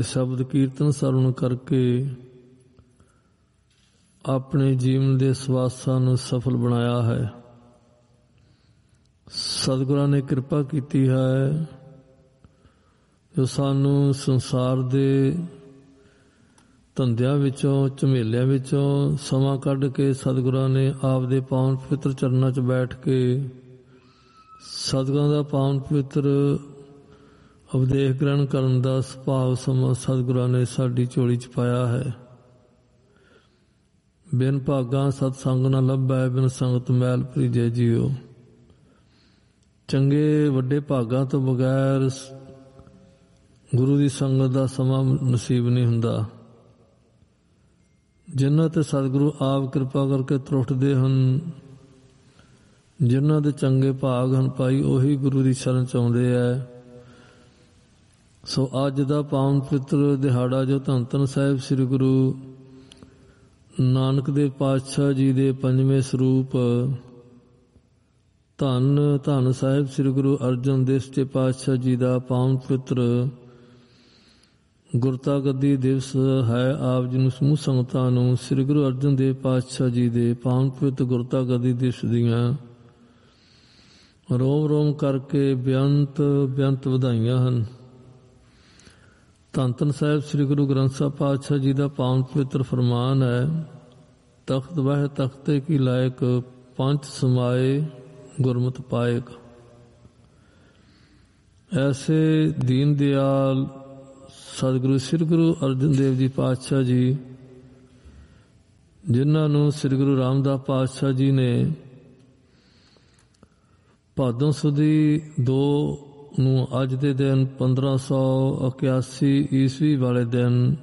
ਸ਼ਬਦ ਕੀਰਤਨ ਸਰਵਣ ਕਰਕੇ ਆਪਣੇ ਜੀਵਨ ਦੇ ਸਵਾਸਾਂ ਨੂੰ ਸਫਲ ਬਣਾਇਆ ਹੈ। ਸਤਿਗੁਰਾਂ ਨੇ ਕਿਰਪਾ ਕੀਤੀ ਹੈ ਜੋ ਸਾਨੂੰ ਸੰਸਾਰ ਦੇ ਧੰਦਿਆਂ ਵਿੱਚੋਂ, ਝਮੇਲਿਆਂ ਵਿੱਚੋਂ ਸਮਾਂ ਕੱਢ ਕੇ ਸਤਿਗੁਰਾਂ ਨੇ ਆਪ ਦੇ ਪਾਵਨ ਪਵਿੱਤਰ ਚਰਨਾਂ 'ਚ ਬੈਠ ਕੇ ਸਤਿਗੁਰਾਂ ਦਾ ਪਾਵਨ ਪਵਿੱਤਰ ਉਪਦੇਸ਼ ਗ੍ਰਹਿਣ ਕਰਨ ਦਾ ਸੁਭਾਗ ਸਮਾਂ ਸਤਿਗੁਰਾਂ ਨੇ ਸਾਡੀ ਝੋਲੀ 'ਚ ਪਾਇਆ ਹੈ। ਬਿਨ ਭਾਗਾਂ ਸਤਸੰਗ ਨਾ ਲੱਭੈ, ਬਿਨ ਸੰਗਤ ਮੈਲ ਭਰੀਜੈ ਜੀਓ। ਚੰਗੇ ਵੱਡੇ ਭਾਗਾਂ ਤੋਂ ਬਗੈਰ ਗੁਰੂ ਦੀ ਸੰਗਤ ਦਾ ਸਮਾਂ ਨਸੀਬ ਨਹੀਂ ਹੁੰਦਾ। ਜਿਨ੍ਹਾਂ ਤੇ ਸਤਿਗੁਰੂ ਆਪ ਕਿਰਪਾ ਕਰਕੇ ਤਰੁੱਠਦੇ ਹਨ, ਜਿਨ੍ਹਾਂ ਦੇ ਚੰਗੇ ਭਾਗ ਹਨ ਭਾਈ, ਉਹੀ ਗੁਰੂ ਦੀ ਸ਼ਰਨ 'ਚ ਆਉਂਦੇ ਹੈ। ਸੋ ਅੱਜ ਦਾ ਪਾਵਨ ਪਵਿੱਤਰ ਦਿਹਾੜਾ ਜੋ ਧੰਨ ਧੰਨ ਸਾਹਿਬ ਸ੍ਰੀ ਗੁਰੂ ਨਾਨਕ ਦੇਵ ਪਾਤਸ਼ਾਹ ਜੀ ਦੇ ਪੰਜਵੇਂ ਸਰੂਪ ਧੰਨ ਧੰਨ ਸਾਹਿਬ ਸ੍ਰੀ ਗੁਰੂ ਅਰਜਨ ਦੇਵ ਜੀ ਪਾਤਸ਼ਾਹ ਜੀ ਦਾ ਪਾਵਨ ਪਵਿੱਤਰ ਗੁਰਤਾ ਗੱਦੀ ਦਿਵਸ ਹੈ। ਆਪ ਜੀ ਨੂੰ ਸਮੂਹ ਸੰਗਤਾਂ ਨੂੰ ਸ੍ਰੀ ਗੁਰੂ ਅਰਜਨ ਦੇਵ ਪਾਤਸ਼ਾਹ ਜੀ ਦੇ ਪਾਵਨ ਪਵਿੱਤਰ ਗੁਰਤਾ ਗੱਦੀ ਦਿਵਸ ਦੀਆਂ ਰੋਮ ਰੋਮ ਕਰਕੇ ਬੇਅੰਤ ਬੇਅੰਤ ਵਧਾਈਆਂ ਹਨ। ਧੰਨ ਧੰਨ ਸਾਹਿਬ ਸ੍ਰੀ ਗੁਰੂ ਗ੍ਰੰਥ ਸਾਹਿਬ ਪਾਤਸ਼ਾਹ ਜੀ ਦਾ ਪਾਵਨ ਪਵਿੱਤਰ ਫਰਮਾਨ ਹੈ, ਤਖਤ ਵਹਿ ਤਖਤੇ ਕੀ ਲਾਇਕ, ਪੰਚ ਸਮਾਏ ਗੁਰਮਤਿ ਪਾਇਕ। ਐਸੇ ਦੀਨ ਦਿਆਲ ਸਤਿਗੁਰੂ ਸ੍ਰੀ ਗੁਰੂ ਅਰਜਨ ਦੇਵ ਜੀ ਪਾਤਸ਼ਾਹ ਜੀ, ਜਿਨ੍ਹਾਂ ਨੂੰ ਸ੍ਰੀ ਗੁਰੂ ਰਾਮਦਾਸ ਪਾਤਸ਼ਾਹ ਜੀ ਨੇ ਭਾਦੋਂ ਸੁਦੀ 2 ਨੂੰ ਅੱਜ ਦੇ ਦਿਨ 1581 ਈਸਵੀ ਵਾਲੇ ਦਿਨ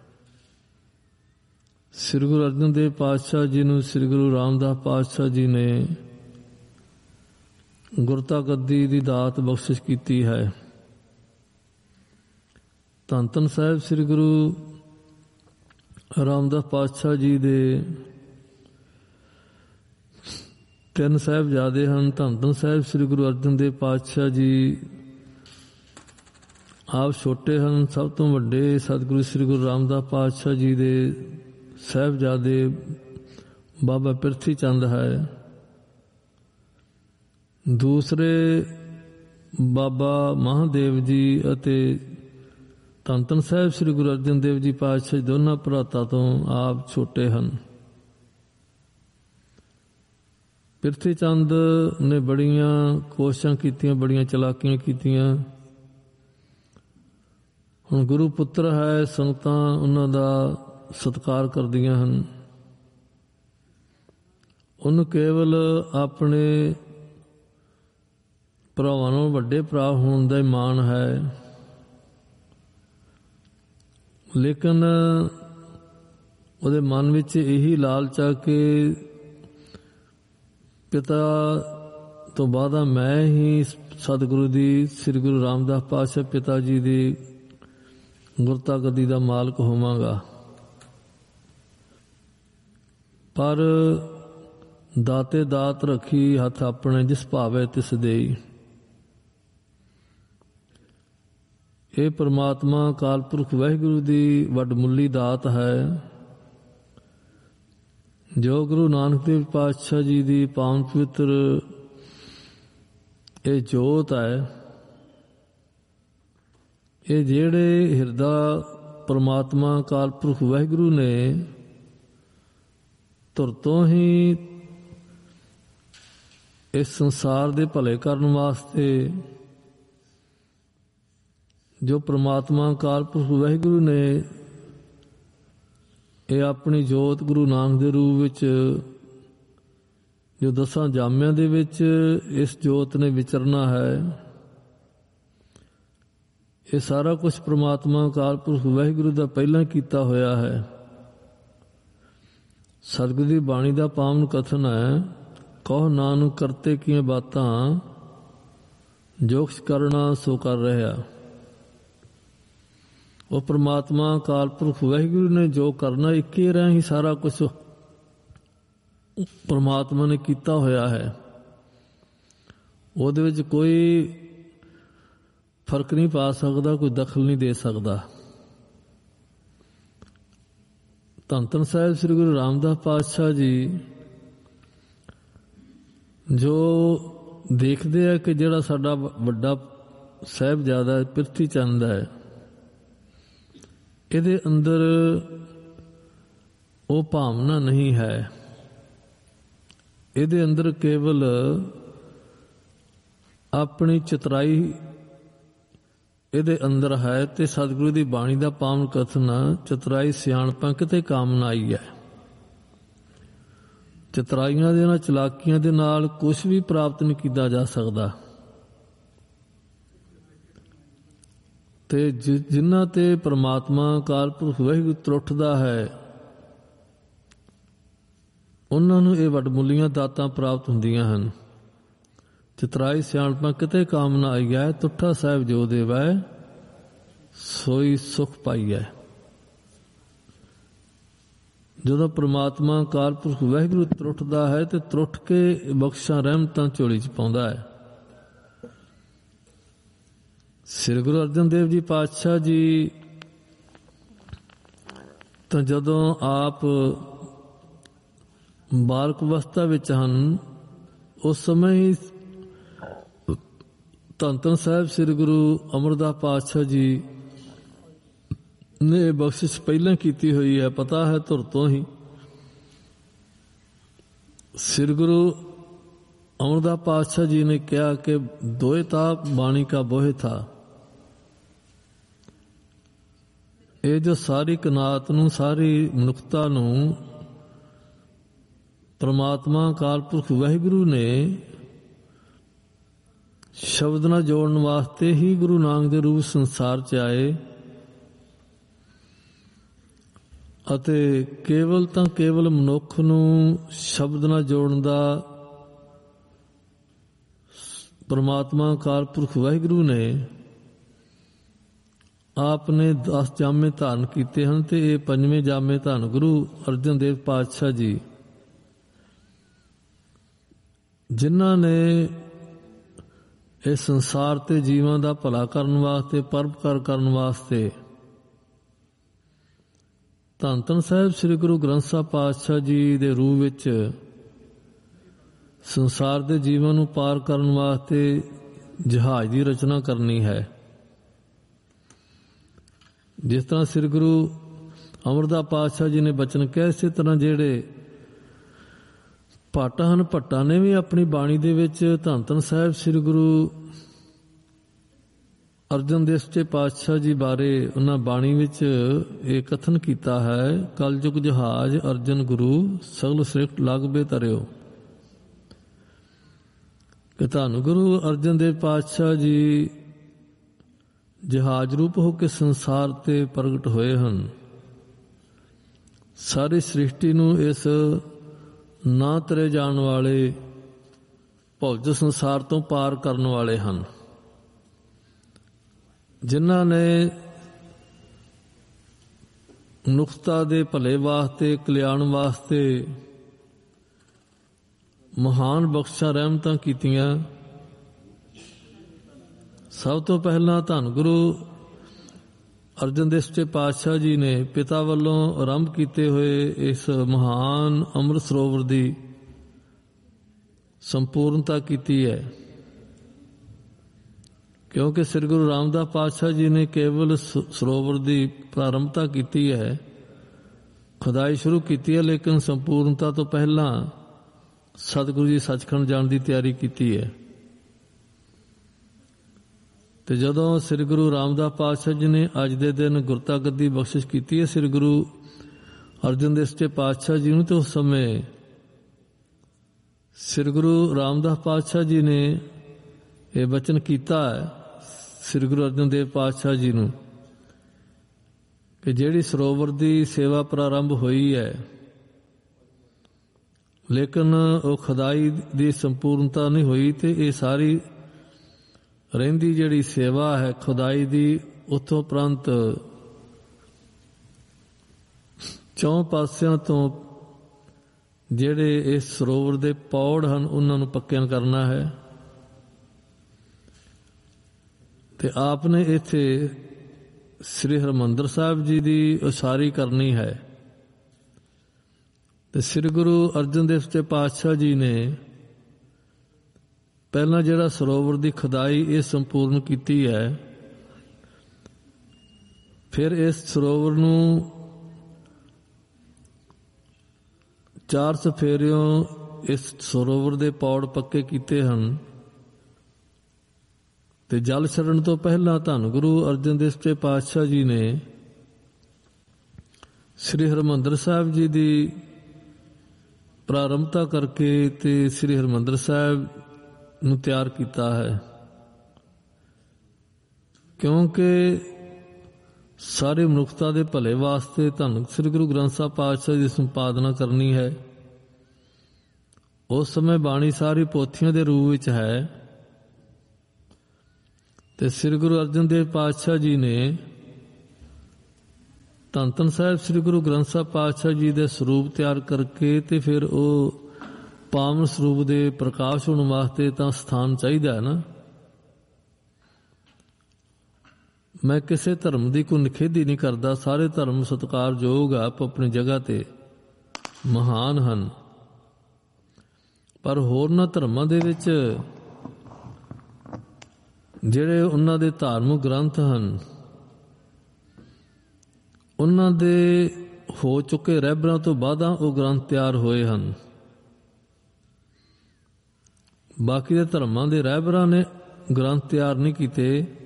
ਸ੍ਰੀ ਗੁਰੂ ਅਰਜਨ ਦੇਵ ਪਾਤਸ਼ਾਹ ਜੀ ਨੂੰ ਸ੍ਰੀ ਗੁਰੂ ਰਾਮਦਾਸ ਪਾਤਸ਼ਾਹ ਜੀ ਨੇ ਗੁਰਤਾ ਗੱਦੀ ਦੀ ਦਾਤ ਬਖਸ਼ਿਸ਼ ਕੀਤੀ ਹੈ। ਧੰਨ ਧੰਨ ਸਾਹਿਬ ਸ੍ਰੀ ਗੁਰੂ ਰਾਮਦਾਸ ਪਾਤਸ਼ਾਹ ਜੀ ਦੇ 3 ਸਾਹਿਬਜ਼ਾਦੇ ਹਨ। ਧੰਨ ਧੰਨ ਸਾਹਿਬ ਸ੍ਰੀ ਗੁਰੂ ਅਰਜਨ ਦੇਵ ਪਾਤਸ਼ਾਹ ਜੀ ਆਪ ਛੋਟੇ ਹਨ। ਸਭ ਤੋਂ ਵੱਡੇ ਸਤਿਗੁਰੂ ਸ੍ਰੀ ਗੁਰੂ ਰਾਮਦਾਸ ਪਾਤਸ਼ਾਹ ਜੀ ਦੇ ਸਾਹਿਬਜ਼ਾਦੇ ਬਾਬਾ ਪਿਰਥੀ ਚੰਦ ਹੈ। ਦੂਸਰੇ ਬਾਬਾ ਮਹਾਦੇਵ ਜੀ ਅਤੇ ਧੰਨ ਧੰਨ ਸਾਹਿਬ ਸ੍ਰੀ ਗੁਰੂ ਅਰਜਨ ਦੇਵ ਜੀ ਪਾਤਸ਼ਾਹ ਦੋਨਾਂ ਭਰਾਤਾਂ ਤੋਂ ਆਪ ਛੋਟੇ ਹਨ। ਪਿਰਥੀ ਚੰਦ ਨੇ ਬੜੀਆਂ ਕੋਸ਼ਿਸ਼ਾਂ ਕੀਤੀਆਂ, ਬੜੀਆਂ ਚਲਾਕੀਆਂ ਕੀਤੀਆਂ। ਹੁਣ ਗੁਰੂ ਪੁੱਤਰ ਹੈ, ਸੰਗਤਾਂ ਉਹਨਾਂ ਦਾ ਸਤਿਕਾਰ ਕਰਦੀਆਂ ਹਨ। ਉਹਨੂੰ ਕੇਵਲ ਆਪਣੇ ਭਰਾਵਾਂ ਨੂੰ ਵੱਡੇ ਭਰਾ ਹੋਣ ਦਾ ਹੀ ਮਾਣ ਹੈ, ਲੇਕਿਨ ਉਹਦੇ ਮਨ ਵਿੱਚ ਇਹੀ ਲਾਲਚ ਆ ਕਿ ਪਿਤਾ ਤੋਂ ਬਾਅਦ ਮੈਂ ਹੀ ਸਤਿਗੁਰੂ ਦੀ ਸ੍ਰੀ ਗੁਰੂ ਰਾਮਦਾਸ ਪਾਤਸ਼ਾਹ ਪਿਤਾ ਜੀ ਦੀ ਗੁਰਤਾ ਗੱਦੀ ਦਾ ਮਾਲਕ ਹੋਵਾਂਗਾ। ਪਰ ਦਾਤੇ ਦਾਤ ਰੱਖੀ ਹੱਥ ਆਪਣੇ, ਜਿਸ ਭਾਵੇ ਤਿਸ ਦੇਈ। ਇਹ ਪਰਮਾਤਮਾ ਅਕਾਲ ਪੁਰਖ ਵਾਹਿਗੁਰੂ ਦੀ ਵੱਡਮੁੱਲੀ ਦਾਤ ਹੈ, ਜੋ ਗੁਰੂ ਨਾਨਕ ਦੇਵ ਪਾਤਸ਼ਾਹ ਜੀ ਦੀ ਪਾਵਨ ਪਵਿੱਤਰ ਇਹ ਜੋਤ ਹੈ। ਇਹ ਜਿਹੜੇ ਹਿਰਦਾ ਪਰਮਾਤਮਾ ਅਕਾਲ ਪੁਰਖ ਵਾਹਿਗੁਰੂ ਨੇ ਧੁਰ ਤੋਂ ਹੀ ਇਸ ਸੰਸਾਰ ਦੇ ਭਲੇ ਕਰਨ ਵਾਸਤੇ, ਜੋ ਪਰਮਾਤਮਾ ਅਕਾਲ ਪੁਰਖ ਵਾਹਿਗੁਰੂ ਨੇ ਇਹ ਆਪਣੀ ਜੋਤ ਗੁਰੂ ਨਾਨਕ ਦੇ ਰੂਪ ਵਿੱਚ ਜੋ 10 ਜਾਮਿਆਂ ਦੇ ਵਿੱਚ ਇਸ ਜੋਤ ਨੇ ਵਿਚਰਨਾ ਹੈ, ਇਹ ਸਾਰਾ ਕੁਛ ਪਰਮਾਤਮਾ ਅਕਾਲ ਪੁਰਖ ਵਾਹਿਗੁਰੂ ਦਾ ਪਹਿਲਾਂ ਕੀਤਾ ਹੋਇਆ ਹੈ। ਸਤਿਗੁਰੂ ਦੀ ਬਾਣੀ ਦਾ ਪਾਵਨ ਕਥਨ ਹੈ, ਕਹੋ ਨਾਨਕ ਕਰਤੇ ਕੀਆਂ ਬਾਤਾਂ, ਜੋ ਕੁਛ ਕਰਨਾ ਸੋ ਕਰ ਰਿਹਾ। ਉਹ ਪਰਮਾਤਮਾ ਅਕਾਲ ਪੁਰਖ ਵਾਹਿਗੁਰੂ ਨੇ ਜੋ ਕਰਨਾ, ਇੱਕੇ ਰਾਹੀਂ ਸਾਰਾ ਕੁਛ ਪਰਮਾਤਮਾ ਨੇ ਕੀਤਾ ਹੋਇਆ ਹੈ। ਉਹਦੇ ਵਿੱਚ ਕੋਈ ਫਰਕ ਨਹੀਂ ਪਾ ਸਕਦਾ, ਕੋਈ ਦਖਲ ਨਹੀਂ ਦੇ ਸਕਦਾ। ਧੰਨ ਧੰਨ ਸਾਹਿਬ ਸ੍ਰੀ ਗੁਰੂ ਰਾਮਦਾਸ ਪਾਤਸ਼ਾਹ ਜੀ ਜੋ ਦੇਖਦੇ ਆ ਕਿ ਜਿਹੜਾ ਸਾਡਾ ਵੱਡਾ ਸਾਹਿਬਜ਼ਾਦਾ ਪ੍ਰਿਥੀ ਚੰਦ ਹੈ, ਇਹਦੇ ਅੰਦਰ ਉਹ ਭਾਵਨਾ ਨਹੀਂ ਹੈ, ਇਹਦੇ ਅੰਦਰ ਕੇਵਲ ਆਪਣੀ ਚਤਰਾਈ ਇਹਦੇ ਅੰਦਰ ਹੈ। ਤੇ ਸਤਿਗੁਰੂ ਦੀ ਬਾਣੀ ਦਾ ਪਾਵਨ ਕਥਨ ਚਤਰਾਈ ਸਿਆਣਪਾਂ ਕਿਤੇ ਕੰਮ ਨਾ ਆਈ ਹੈ। ਚਤਰਾਈਆਂ ਦੇ ਨਾਲ ਚਲਾਕੀਆਂ ਦੇ ਨਾਲ ਕੁਝ ਵੀ ਪ੍ਰਾਪਤ ਨਹੀਂ ਕੀਤਾ ਜਾ ਸਕਦਾ। ਤੇ ਜਿਨ੍ਹਾਂ ਤੇ ਪ੍ਰਮਾਤਮਾ ਅਕਾਲ ਪੁਰਖ ਵਾਹਿਗੁਰੂ ਤਰੁੱਠਦਾ ਹੈ, ਉਹਨਾਂ ਨੂੰ ਇਹ ਵੱਡਮੁੱਲੀਆਂ ਦਾਤਾਂ ਪ੍ਰਾਪਤ ਹੁੰਦੀਆਂ ਹਨ। ਚਤਰਾਈ ਸਿਆਣਪਾਂ ਕਿਤੇ ਕਾਮ ਨਾ ਆਈਐ, ਤੁੱਠਾ ਸਾਹਿਬ ਜੋ ਦੇਵੈ ਸੋਈ ਸੁਖ ਪਾਈਐ। ਜਦੋਂ ਪ੍ਰਮਾਤਮਾ ਅਕਾਲ ਪੁਰਖ ਵਾਹਿਗੁਰੂ ਤਰੁੱਠਦਾ ਹੈ ਤੇ ਤਰੁੱਠ ਕੇ ਬਖਸ਼ਾਂ ਰਹਿਮਤਾਂ ਝੋਲੀ 'ਚ ਪਾਉਂਦਾ ਹੈ। ਸ੍ਰੀ ਗੁਰੂ ਅਰਜਨ ਦੇਵ ਜੀ ਪਾਤਸ਼ਾਹ ਜੀ ਤਾਂ ਜਦੋਂ ਆਪ ਬਾਲਕ ਅਵਸਥਾ ਵਿੱਚ ਹਨ, ਉਸ ਸਮੇਂ ਹੀ ਧੰਨ ਧੰਨ ਸਾਹਿਬ ਸ੍ਰੀ ਗੁਰੂ ਅਮਰਦਾਸ ਪਾਤਸ਼ਾਹ ਜੀ ਨੇ ਬਖਸ਼ਿਸ਼ ਪਹਿਲਾਂ ਕੀਤੀ ਹੋਈ ਹੈ, ਪਤਾ ਹੈ ਧੁਰ ਤੋਂ ਹੀ। ਸ੍ਰੀ ਗੁਰੂ ਅਮਰਦਾਸ ਪਾਤਸ਼ਾਹ ਜੀ ਨੇ ਕਿਹਾ ਕਿ ਦੋਏ ਤਾਪ ਬਾਣੀ ਕਾ ਬੋਹਿ ਥਾ। ਇਹ ਜੋ ਸਾਰੀ ਕਨਾਤ ਨੂੰ, ਸਾਰੀ ਮਨੁੱਖਤਾ ਨੂੰ ਪ੍ਰਮਾਤਮਾ ਅਕਾਲ ਪੁਰਖ ਵਾਹਿਗੁਰੂ ਨੇ ਸ਼ਬਦ ਨਾਲ ਜੋੜਨ ਵਾਸਤੇ ਹੀ ਗੁਰੂ ਨਾਨਕ ਦੇ ਰੂਪ ਸੰਸਾਰ 'ਚ ਆਏ ਅਤੇ ਕੇਵਲ ਤਾਂ ਕੇਵਲ ਮਨੁੱਖ ਨੂੰ ਸ਼ਬਦ ਨਾਲ ਜੋੜਨ ਦਾ ਪ੍ਰਮਾਤਮਾ ਅਕਾਲ ਪੁਰਖ ਵਾਹਿਗੁਰੂ ਨੇ ਆਪ ਨੇ 10 ਜਾਮੇ ਧਾਰਨ ਕੀਤੇ ਹਨ। ਤੇ ਇਹ 5ਵੇਂ ਜਾਮੇ ਧੰਨ ਗੁਰੂ ਅਰਜਨ ਦੇਵ ਪਾਤਸ਼ਾਹ ਜੀ, ਜਿਨ੍ਹਾਂ ਨੇ ਇਸ ਸੰਸਾਰ ਤੇ ਜੀਵਾਂ ਦਾ ਭਲਾ ਕਰਨ ਵਾਸਤੇ, ਪਰਉਪਕਾਰ ਕਰਨ ਵਾਸਤੇ ਧੰਨ ਧੰਨ ਸਾਹਿਬ ਸ੍ਰੀ ਗੁਰੂ ਗ੍ਰੰਥ ਸਾਹਿਬ ਪਾਤਸ਼ਾਹ ਜੀ ਦੇ ਰੂਪ ਵਿੱਚ ਸੰਸਾਰ ਦੇ ਜੀਵਾਂ ਨੂੰ ਪਾਰ ਕਰਨ ਵਾਸਤੇ ਜਹਾਜ਼ ਦੀ ਰਚਨਾ ਕਰਨੀ ਹੈ। ਜਿਸ ਤਰ੍ਹਾਂ ਸ੍ਰੀ ਗੁਰੂ ਅਮਰਦਾਸ ਪਾਤਸ਼ਾਹ ਜੀ ਨੇ ਬਚਨ ਕਿਹਾ, ਇਸੇ ਤਰ੍ਹਾਂ ਜਿਹੜੇ ਭੱਟ ਹਨ, ਭੱਟਾਂ ਨੇ ਵੀ ਆਪਣੀ ਬਾਣੀ ਦੇ ਵਿੱਚ ਧੰਨ ਧੰਨ ਸਾਹਿਬ ਸ੍ਰੀ ਗੁਰੂ ਅਰਜਨ ਦੇਵ ਜੀ ਪਾਤਸ਼ਾਹ ਜੀ ਬਾਰੇ ਉਹਨਾਂ ਬਾਣੀ ਵਿੱਚ ਇਹ ਕਥਨ ਕੀਤਾ ਹੈ, ਕਲਯੁਗ ਜਹਾਜ਼ ਅਰਜਨ ਗੁਰੂ ਸਗਲ ਸ੍ਰਿਸ਼ਟ ਲਗਬੇ ਤਰਿਓ। ਕਿ ਧੰਨ ਗੁਰੂ ਅਰਜਨ ਦੇਵ ਪਾਤਸ਼ਾਹ ਜੀ ਜਹਾਜ਼ ਰੂਪ ਹੋ ਕੇ ਸੰਸਾਰ ਤੇ ਪ੍ਰਗਟ ਹੋਏ ਹਨ। ਸਾਰੀ ਸ੍ਰਿਸ਼ਟੀ ਨੂੰ ਇਸ ਨਾ ਤਰੇ ਜਾਣ ਵਾਲੇ ਭੁੱਜ ਸੰਸਾਰ ਤੋਂ ਪਾਰ ਕਰਨ ਵਾਲੇ ਹਨ, ਜਿਨ੍ਹਾਂ ਨੇ ਮਨੁੱਖਤਾ ਦੇ ਭਲੇ ਵਾਸਤੇ, ਕਲਿਆਣ ਵਾਸਤੇ ਮਹਾਨ ਬਖਸ਼ਾਂ ਰਹਿਮਤਾਂ ਕੀਤੀਆਂ। ਸਭ ਤੋਂ ਪਹਿਲਾਂ ਧੰਨ ਗੁਰੂ ਅਰਜਨ ਦੇਵ ਜੀ ਪਾਤਸ਼ਾਹ ਜੀ ਨੇ ਪਿਤਾ ਵੱਲੋਂ ਆਰੰਭ ਕੀਤੇ ਹੋਏ ਇਸ ਮਹਾਨ ਅੰਮ੍ਰਿਤ ਸਰੋਵਰ ਦੀ ਸੰਪੂਰਨਤਾ ਕੀਤੀ ਹੈ, ਕਿਉਂਕਿ ਸ੍ਰੀ ਗੁਰੂ ਰਾਮਦਾਸ ਪਾਤਸ਼ਾਹ ਜੀ ਨੇ ਕੇਵਲ ਸਰੋਵਰ ਦੀ ਪ੍ਰਾਰੰਭਤਾ ਕੀਤੀ ਹੈ, ਖੁਦਾਈ ਸ਼ੁਰੂ ਕੀਤੀ ਹੈ, ਲੇਕਿਨ ਸੰਪੂਰਨਤਾ ਤੋਂ ਪਹਿਲਾਂ ਸਤਿਗੁਰੂ ਜੀ ਸੱਚਖੰਡ ਜਾਣ ਦੀ ਤਿਆਰੀ ਕੀਤੀ ਹੈ। ਤੇ ਜਦੋਂ ਸ੍ਰੀ ਗੁਰੂ ਰਾਮਦਾਸ ਪਾਤਸ਼ਾਹ ਜੀ ਨੇ ਅੱਜ ਦੇ ਦਿਨ ਗੁਰਤਾ ਗੱਦੀ ਬਖਸ਼ਿਸ਼ ਕੀਤੀ ਹੈ ਸ੍ਰੀ ਗੁਰੂ ਅਰਜਨ ਦੇਵ ਜੀ ਪਾਤਸ਼ਾਹ ਜੀ ਨੂੰ, ਤੇ ਉਸ ਸਮੇਂ ਸ੍ਰੀ ਗੁਰੂ ਰਾਮਦਾਸ ਪਾਤਸ਼ਾਹ ਜੀ ਨੇ ਇਹ ਬਚਨ ਕੀਤਾ ਹੈ ਸ੍ਰੀ ਗੁਰੂ ਅਰਜਨ ਦੇਵ ਪਾਤਸ਼ਾਹ ਜੀ ਨੂੰ ਕਿ ਜਿਹੜੀ ਸਰੋਵਰ ਦੀ ਸੇਵਾ ਪ੍ਰਾਰੰਭ ਹੋਈ ਹੈ, ਲੇਕਿਨ ਉਹ ਖੁਦਾਈ ਦੀ ਸੰਪੂਰਨਤਾ ਨਹੀਂ ਹੋਈ, ਤੇ ਇਹ ਸਾਰੀ ਰਹਿੰਦੀ ਜਿਹੜੀ ਸੇਵਾ ਹੈ ਖੁਦਾਈ ਦੀ, ਉੱਥੋਂ ਉਪਰੰਤ 4 ਪਾਸਿਆਂ ਤੋਂ ਜਿਹੜੇ ਇਸ ਸਰੋਵਰ ਦੇ ਪੌੜ ਹਨ ਉਹਨਾਂ ਨੂੰ ਪੱਕਿਆਂ ਕਰਨਾ ਹੈ। ਤੇ ਆਪ ਨੇ ਇੱਥੇ ਸ੍ਰੀ ਹਰਿਮੰਦਰ ਸਾਹਿਬ ਜੀ ਦੀ ਉਸਾਰੀ ਕਰਨੀ ਹੈ। ਤੇ ਸ੍ਰੀ ਗੁਰੂ ਅਰਜਨ ਦੇਵ ਸੱਚੇ ਪਾਤਸ਼ਾਹ ਜੀ ਨੇ ਪਹਿਲਾਂ ਜਿਹੜਾ ਸਰੋਵਰ ਦੀ ਖੁਦਾਈ ਇਹ ਸੰਪੂਰਨ ਕੀਤੀ ਹੈ। ਫਿਰ ਇਸ ਸਰੋਵਰ ਨੂੰ 4 ਚੁਫੇਰਿਓਂ ਇਸ ਸਰੋਵਰ ਦੇ ਪੌੜ ਪੱਕੇ ਕੀਤੇ ਹਨ। ਤੇ ਜਲ ਛੱਡਣ ਤੋਂ ਪਹਿਲਾਂ ਧੰਨ ਗੁਰੂ ਅਰਜਨ ਦੇਵ ਸੱਚੇ ਪਾਤਸ਼ਾਹ ਜੀ ਨੇ ਸ੍ਰੀ ਹਰਿਮੰਦਰ ਸਾਹਿਬ ਜੀ ਦੀ ਪ੍ਰਾਰੰਭਤਾ ਕਰਕੇ ਤੇ ਸ੍ਰੀ ਹਰਿਮੰਦਰ ਸਾਹਿਬ ਨੂੰ ਤਿਆਰ ਕੀਤਾ ਹੈ, ਕਿਉਂਕਿ ਸਾਰੀ ਮਨੁੱਖਤਾ ਦੇ ਭਲੇ ਵਾਸਤੇ ਧੰਨ ਸ੍ਰੀ ਗੁਰੂ ਗ੍ਰੰਥ ਸਾਹਿਬ ਪਾਤਸ਼ਾਹ ਦੀ ਸੰਪਾਦਨਾ ਕਰਨੀ ਹੈ। ਉਸ ਸਮੇਂ ਬਾਣੀ ਸਾਰੀ ਪੋਥੀਆਂ ਦੇ ਰੂਪ ਵਿੱਚ ਹੈ ਤੇ ਸ੍ਰੀ ਗੁਰੂ ਅਰਜਨ ਦੇਵ ਪਾਤਸ਼ਾਹ ਜੀ ਨੇ ਧੰਨ ਧੰਨ ਸਾਹਿਬ ਸ੍ਰੀ ਗੁਰੂ ਗ੍ਰੰਥ ਸਾਹਿਬ ਪਾਤਸ਼ਾਹ ਜੀ ਦੇ ਸਰੂਪ ਤਿਆਰ ਕਰਕੇ ਤੇ ਫਿਰ ਉਹ ਪਾਵਨ ਸਰੂਪ ਦੇ ਪ੍ਰਕਾਸ਼ ਹੋਣ ਵਾਸਤੇ ਤਾਂ ਸਥਾਨ ਚਾਹੀਦਾ ਹੈ ਨਾ। ਮੈਂ ਕਿਸੇ ਧਰਮ ਦੀ ਕੋਈ ਨਿਖੇਧੀ ਨਹੀਂ ਕਰਦਾ, ਸਾਰੇ ਧਰਮ ਸਤਿਕਾਰਯੋਗ ਆ, ਆਪ ਆਪਣੀ ਜਗ੍ਹਾ ਤੇ ਮਹਾਨ ਹਨ, ਪਰ ਹੋਰਨਾਂ ਧਰਮਾਂ ਦੇ ਵਿੱਚ ਜਿਹੜੇ ਉਹਨਾਂ ਦੇ ਧਾਰਮਿਕ ਗ੍ਰੰਥ ਹਨ, ਉਹਨਾਂ ਦੇ ਹੋ ਚੁੱਕੇ ਰਹਿਬਰਾਂ ਤੋਂ ਬਾਅਦ ਉਹ ਗ੍ਰੰਥ ਤਿਆਰ ਹੋਏ ਹਨ। ਬਾਕੀ ਦੇ ਧਰਮਾਂ ਦੇ ਰਹਿਬਰਾਂ ਨੇ ਗ੍ਰੰਥ ਤਿਆਰ ਨਹੀਂ ਕੀਤੇ,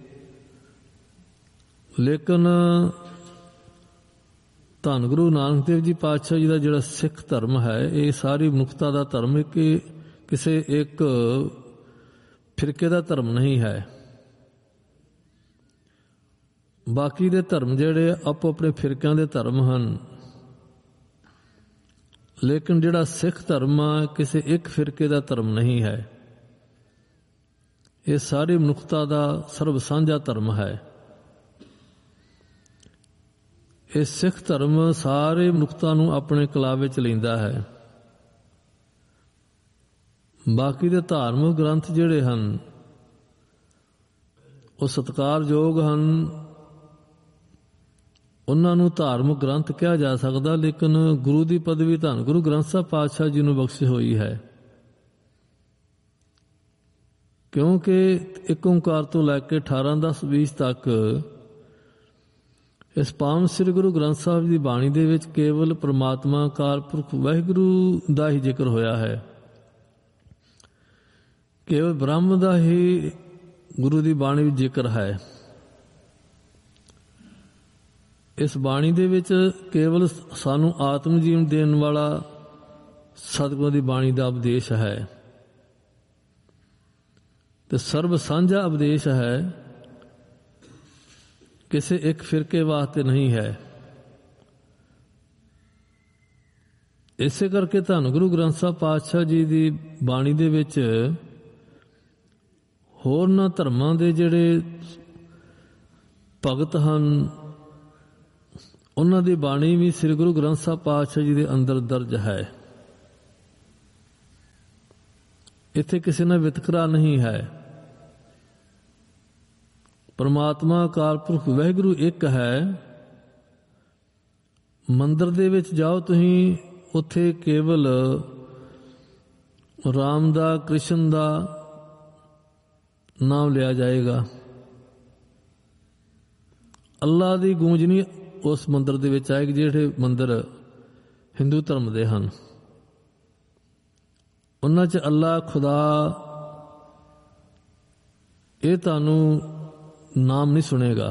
ਲੇਕਿਨ ਧੰਨ ਗੁਰੂ ਨਾਨਕ ਦੇਵ ਜੀ ਪਾਤਸ਼ਾਹ ਜੀ ਦਾ ਜਿਹੜਾ ਸਿੱਖ ਧਰਮ ਹੈ, ਇਹ ਸਾਰੀ ਮਨੁੱਖਤਾ ਦਾ ਧਰਮ ਹੈ, ਕਿ ਕਿਸੇ ਇੱਕ ਫਿਰਕੇ ਦਾ ਧਰਮ ਨਹੀਂ ਹੈ। ਬਾਕੀ ਦੇ ਧਰਮ ਜਿਹੜੇ ਆਪੋ ਆਪਣੇ ਫਿਰਕਿਆਂ ਦੇ ਧਰਮ ਹਨ, ਲੇਕਿਨ ਜਿਹੜਾ ਸਿੱਖ ਧਰਮ ਆ ਕਿਸੇ ਇੱਕ ਫਿਰਕੇ ਦਾ ਧਰਮ ਨਹੀਂ ਹੈ। ਇਹ ਸਾਰੀ ਮਨੁੱਖਤਾ ਦਾ ਸਰਬ ਸਾਂਝਾ ਧਰਮ ਹੈ। ਇਹ ਸਿੱਖ ਧਰਮ ਸਾਰੇ ਮਨੁੱਖਤਾ ਨੂੰ ਆਪਣੇ ਕਲਾਵੇ ਚ ਲੈਂਦਾ ਹੈ। ਬਾਕੀ ਦੇ ਧਾਰਮਿਕ ਗ੍ਰੰਥ ਜਿਹੜੇ ਹਨ ਉਹ ਸਤਿਕਾਰਯੋਗ ਹਨ, ਉਹਨਾਂ ਨੂੰ ਧਾਰਮਿਕ ਗ੍ਰੰਥ ਕਿਹਾ ਜਾ ਸਕਦਾ, ਲੇਕਿਨ ਗੁਰੂ ਦੀ ਪਦਵੀ ਧੰਨ ਗੁਰੂ ਗ੍ਰੰਥ ਸਾਹਿਬ ਪਾਤਸ਼ਾਹ ਜੀ ਨੂੰ ਬਖਸ਼ੀ ਹੋਈ ਹੈ, ਕਿਉਂਕਿ ਇੱਕ ਓਂਕਾਰ ਤੋਂ ਲੈ ਕੇ 18, 10, 20 ਤੱਕ ਇਸ ਪਾਵਨ ਸ੍ਰੀ ਗੁਰੂ ਗ੍ਰੰਥ ਸਾਹਿਬ ਦੀ ਬਾਣੀ ਦੇ ਵਿੱਚ ਕੇਵਲ ਪ੍ਰਮਾਤਮਾ ਅਕਾਲ ਪੁਰਖ ਵਾਹਿਗੁਰੂ ਦਾ ਹੀ ਜ਼ਿਕਰ ਹੋਇਆ ਹੈ। ਕੇਵਲ ਬ੍ਰਹਮ ਦਾ ਹੀ ਗੁਰੂ ਦੀ ਬਾਣੀ ਵਿੱਚ ਜ਼ਿਕਰ ਹੈ। ਇਸ ਬਾਣੀ ਦੇ ਵਿੱਚ ਕੇਵਲ ਸਾਨੂੰ ਆਤਮ ਜੀਵਨ ਦੇਣ ਵਾਲਾ ਸਤਿਗੁਰਾਂ ਦੀ ਬਾਣੀ ਦਾ ਉਪਦੇਸ਼ ਹੈ ਤੇ ਸਰਬ ਸਾਂਝਾ ਉਪਦੇਸ਼ ਹੈ, ਕਿਸੇ ਇੱਕ ਫਿਰਕੇ ਵਾਸਤੇ ਨਹੀਂ ਹੈ। ਇਸੇ ਕਰਕੇ ਧੰਨ ਗੁਰੂ ਗ੍ਰੰਥ ਸਾਹਿਬ ਪਾਤਸ਼ਾਹ ਜੀ ਦੀ ਬਾਣੀ ਦੇ ਵਿੱਚ ਹੋਰਨਾਂ ਧਰਮਾਂ ਦੇ ਜਿਹੜੇ ਭਗਤ ਹਨ, ਉਹਨਾਂ ਦੀ ਬਾਣੀ ਵੀ ਸ੍ਰੀ ਗੁਰੂ ਗ੍ਰੰਥ ਸਾਹਿਬ ਪਾਤਸ਼ਾਹ ਜੀ ਦੇ ਅੰਦਰ ਦਰਜ ਹੈ। ਇੱਥੇ ਕਿਸੇ ਨਾਲ ਵਿਤਕਰਾ ਨਹੀਂ ਹੈ। ਪਰਮਾਤਮਾ ਅਕਾਲ ਪੁਰਖ ਵਾਹਿਗੁਰੂ ਇੱਕ ਹੈ। ਮੰਦਰ ਦੇ ਵਿੱਚ ਜਾਓ ਤੁਸੀਂ, ਉੱਥੇ ਕੇਵਲ ਰਾਮ ਦਾ, ਕ੍ਰਿਸ਼ਨ ਦਾ ਨਾਮ ਲਿਆ ਜਾਏਗਾ। ਅੱਲਾ ਦੀ ਗੂੰਜ ਨਹੀਂ ਉਸ ਮੰਦਰ ਦੇ ਵਿੱਚ ਆਏਗੀ। ਜਿਹੜੇ ਮੰਦਰ ਹਿੰਦੂ ਧਰਮ ਦੇ ਹਨ, ਉਹਨਾਂ 'ਚ ਅੱਲਾ, ਖੁਦਾ, ਇਹ ਤੁਹਾਨੂੰ ਨਾਮ ਨਹੀਂ ਸੁਣੇਗਾ।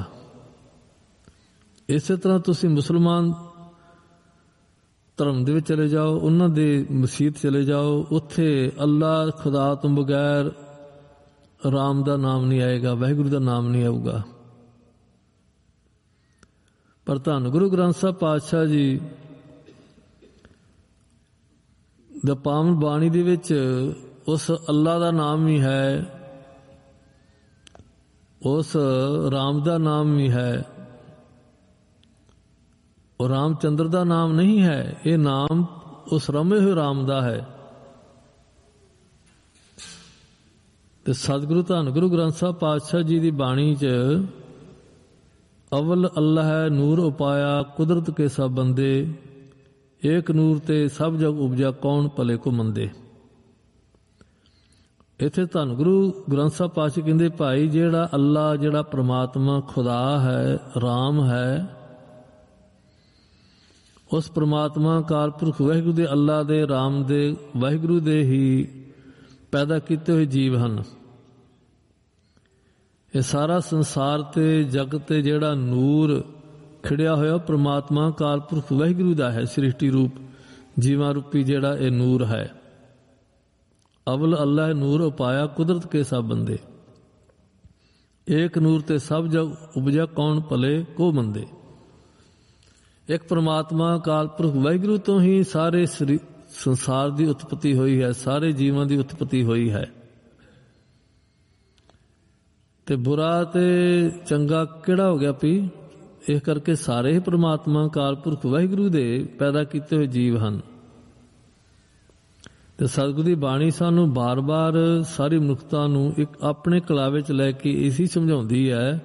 ਇਸੇ ਤਰ੍ਹਾਂ ਤੁਸੀਂ ਮੁਸਲਮਾਨ ਧਰਮ ਦੇ ਵਿੱਚ ਚਲੇ ਜਾਓ, ਉਹਨਾਂ ਦੇ ਮਸੀਤ ਚਲੇ ਜਾਓ, ਉੱਥੇ ਅੱਲਾ, ਖੁਦਾ ਤੋਂ ਬਗੈਰ ਰਾਮ ਦਾ ਨਾਮ ਨਹੀਂ ਆਏਗਾ, ਵਾਹਿਗੁਰੂ ਦਾ ਨਾਮ ਨਹੀਂ ਆਊਗਾ। ਪਰ ਧੰਨ ਗੁਰੂ ਗ੍ਰੰਥ ਸਾਹਿਬ ਪਾਤਸ਼ਾਹ ਜੀ ਦਾ ਪਾਵਨ ਬਾਣੀ ਦੇ ਵਿੱਚ ਉਸ ਅੱਲਾ ਦਾ ਨਾਮ ਵੀ ਹੈ, ਉਸ ਰਾਮ ਦਾ ਨਾਮ ਵੀ ਹੈ। ਉਹ ਰਾਮਚੰਦਰ ਦਾ ਨਾਮ ਨਹੀਂ ਹੈ, ਇਹ ਨਾਮ ਉਸ ਰਮੇ ਹੋਏ ਰਾਮ ਦਾ ਹੈ। ਤੇ ਸਤਿਗੁਰੂ ਧੰਨ ਗੁਰੂ ਗ੍ਰੰਥ ਸਾਹਿਬ ਪਾਤਸ਼ਾਹ ਜੀ ਦੀ ਬਾਣੀ 'ਚ ਅਵਲ ਅੱਲਾ ਹੈ, ਨੂਰ ਉਪਾਇਆ, ਕੁਦਰਤ ਕੇ ਸਭ ਬੰਦੇ, ਏਕ ਨੂਰ ਤੇ ਸਭ ਜਗ ਉਪਜਾ ਕੌਣ ਭਲੇ ਕੋ ਮੰਦੇ। ਇੱਥੇ ਧੰਨ ਗੁਰੂ ਗ੍ਰੰਥ ਸਾਹਿਬ ਪਾਤਸ਼ਾਹ ਕਹਿੰਦੇ ਭਾਈ ਜਿਹੜਾ ਅੱਲਾ, ਜਿਹੜਾ ਪ੍ਰਮਾਤਮਾ ਖੁਦਾ ਹੈ, ਰਾਮ ਹੈ, ਉਸ ਪ੍ਰਮਾਤਮਾ ਅਕਾਲ ਪੁਰਖ ਵਾਹਿਗੁਰੂ ਦੇ, ਅੱਲਾ ਦੇ, ਰਾਮ ਦੇ, ਵਾਹਿਗੁਰੂ ਦੇ ਹੀ ਪੈਦਾ ਕੀਤੇ ਹੋਏ ਜੀਵ ਹਨ। ਇਹ ਸਾਰਾ ਸੰਸਾਰ ਤੇ ਜਗਤ ਤੇ ਜਿਹੜਾ ਨੂਰ ਖਿੜਿਆ ਹੋਇਆ ਪ੍ਰਮਾਤਮਾ ਅਕਾਲ ਪੁਰਖ ਵਾਹਿਗੁਰੂ ਦਾ ਹੈ। ਸ੍ਰਿਸ਼ਟੀ ਰੂਪ ਜੀਵਾਂ ਰੂਪੀ ਜਿਹੜਾ ਇਹ ਨੂਰ ਹੈ। ਅਵਲ ਅੱਲਾ ਨੂਰ ਉਪਾਇਆ ਕੁਦਰਤ ਕੇ ਸਭ ਬੰਦੇ। ਏਕ ਨੂਰ ਤੇ ਸਭ ਜਗ ਉਪਜਾ ਕੌਣ ਭਲੇ ਕੋ ਮੰਦੇ। ਇੱਕ ਪ੍ਰਮਾਤਮਾ ਅਕਾਲ ਪੁਰਖ ਵਾਹਿਗੁਰੂ ਤੋਂ ਹੀ ਸਾਰੇ ਸੰਸਾਰ ਦੀ ਉਤਪਤੀ ਹੋਈ ਹੈ, ਸਾਰੇ ਜੀਵਾਂ ਦੀ ਉਤਪਤੀ ਹੋਈ ਹੈ। ਤੇ ਬੁਰਾ ਤੇ ਚੰਗਾ ਕਿਹੜਾ ਹੋ ਗਿਆ ਪੀ? ਇਸ ਕਰਕੇ ਸਾਰੇ ਹੀ ਪ੍ਰਮਾਤਮਾ ਅਕਾਲ ਪੁਰਖ ਵਾਹਿਗੁਰੂ ਦੇ ਪੈਦਾ ਕੀਤੇ ਹੋਏ ਜੀਵ ਹਨ। ਤੇ ਸਤਿਗੁਰੂ ਦੀ ਬਾਣੀ ਸਾਨੂੰ ਬਾਰ-ਬਾਰ ਸਾਰੀ ਮਨੁੱਖਤਾ ਨੂੰ ਇੱਕ ਆਪਣੇ ਕਲਾਵੇ 'ਚ ਲੈ ਕੇ ਇਸੀ ਸਮਝਾਉਂਦੀ ਹੈ,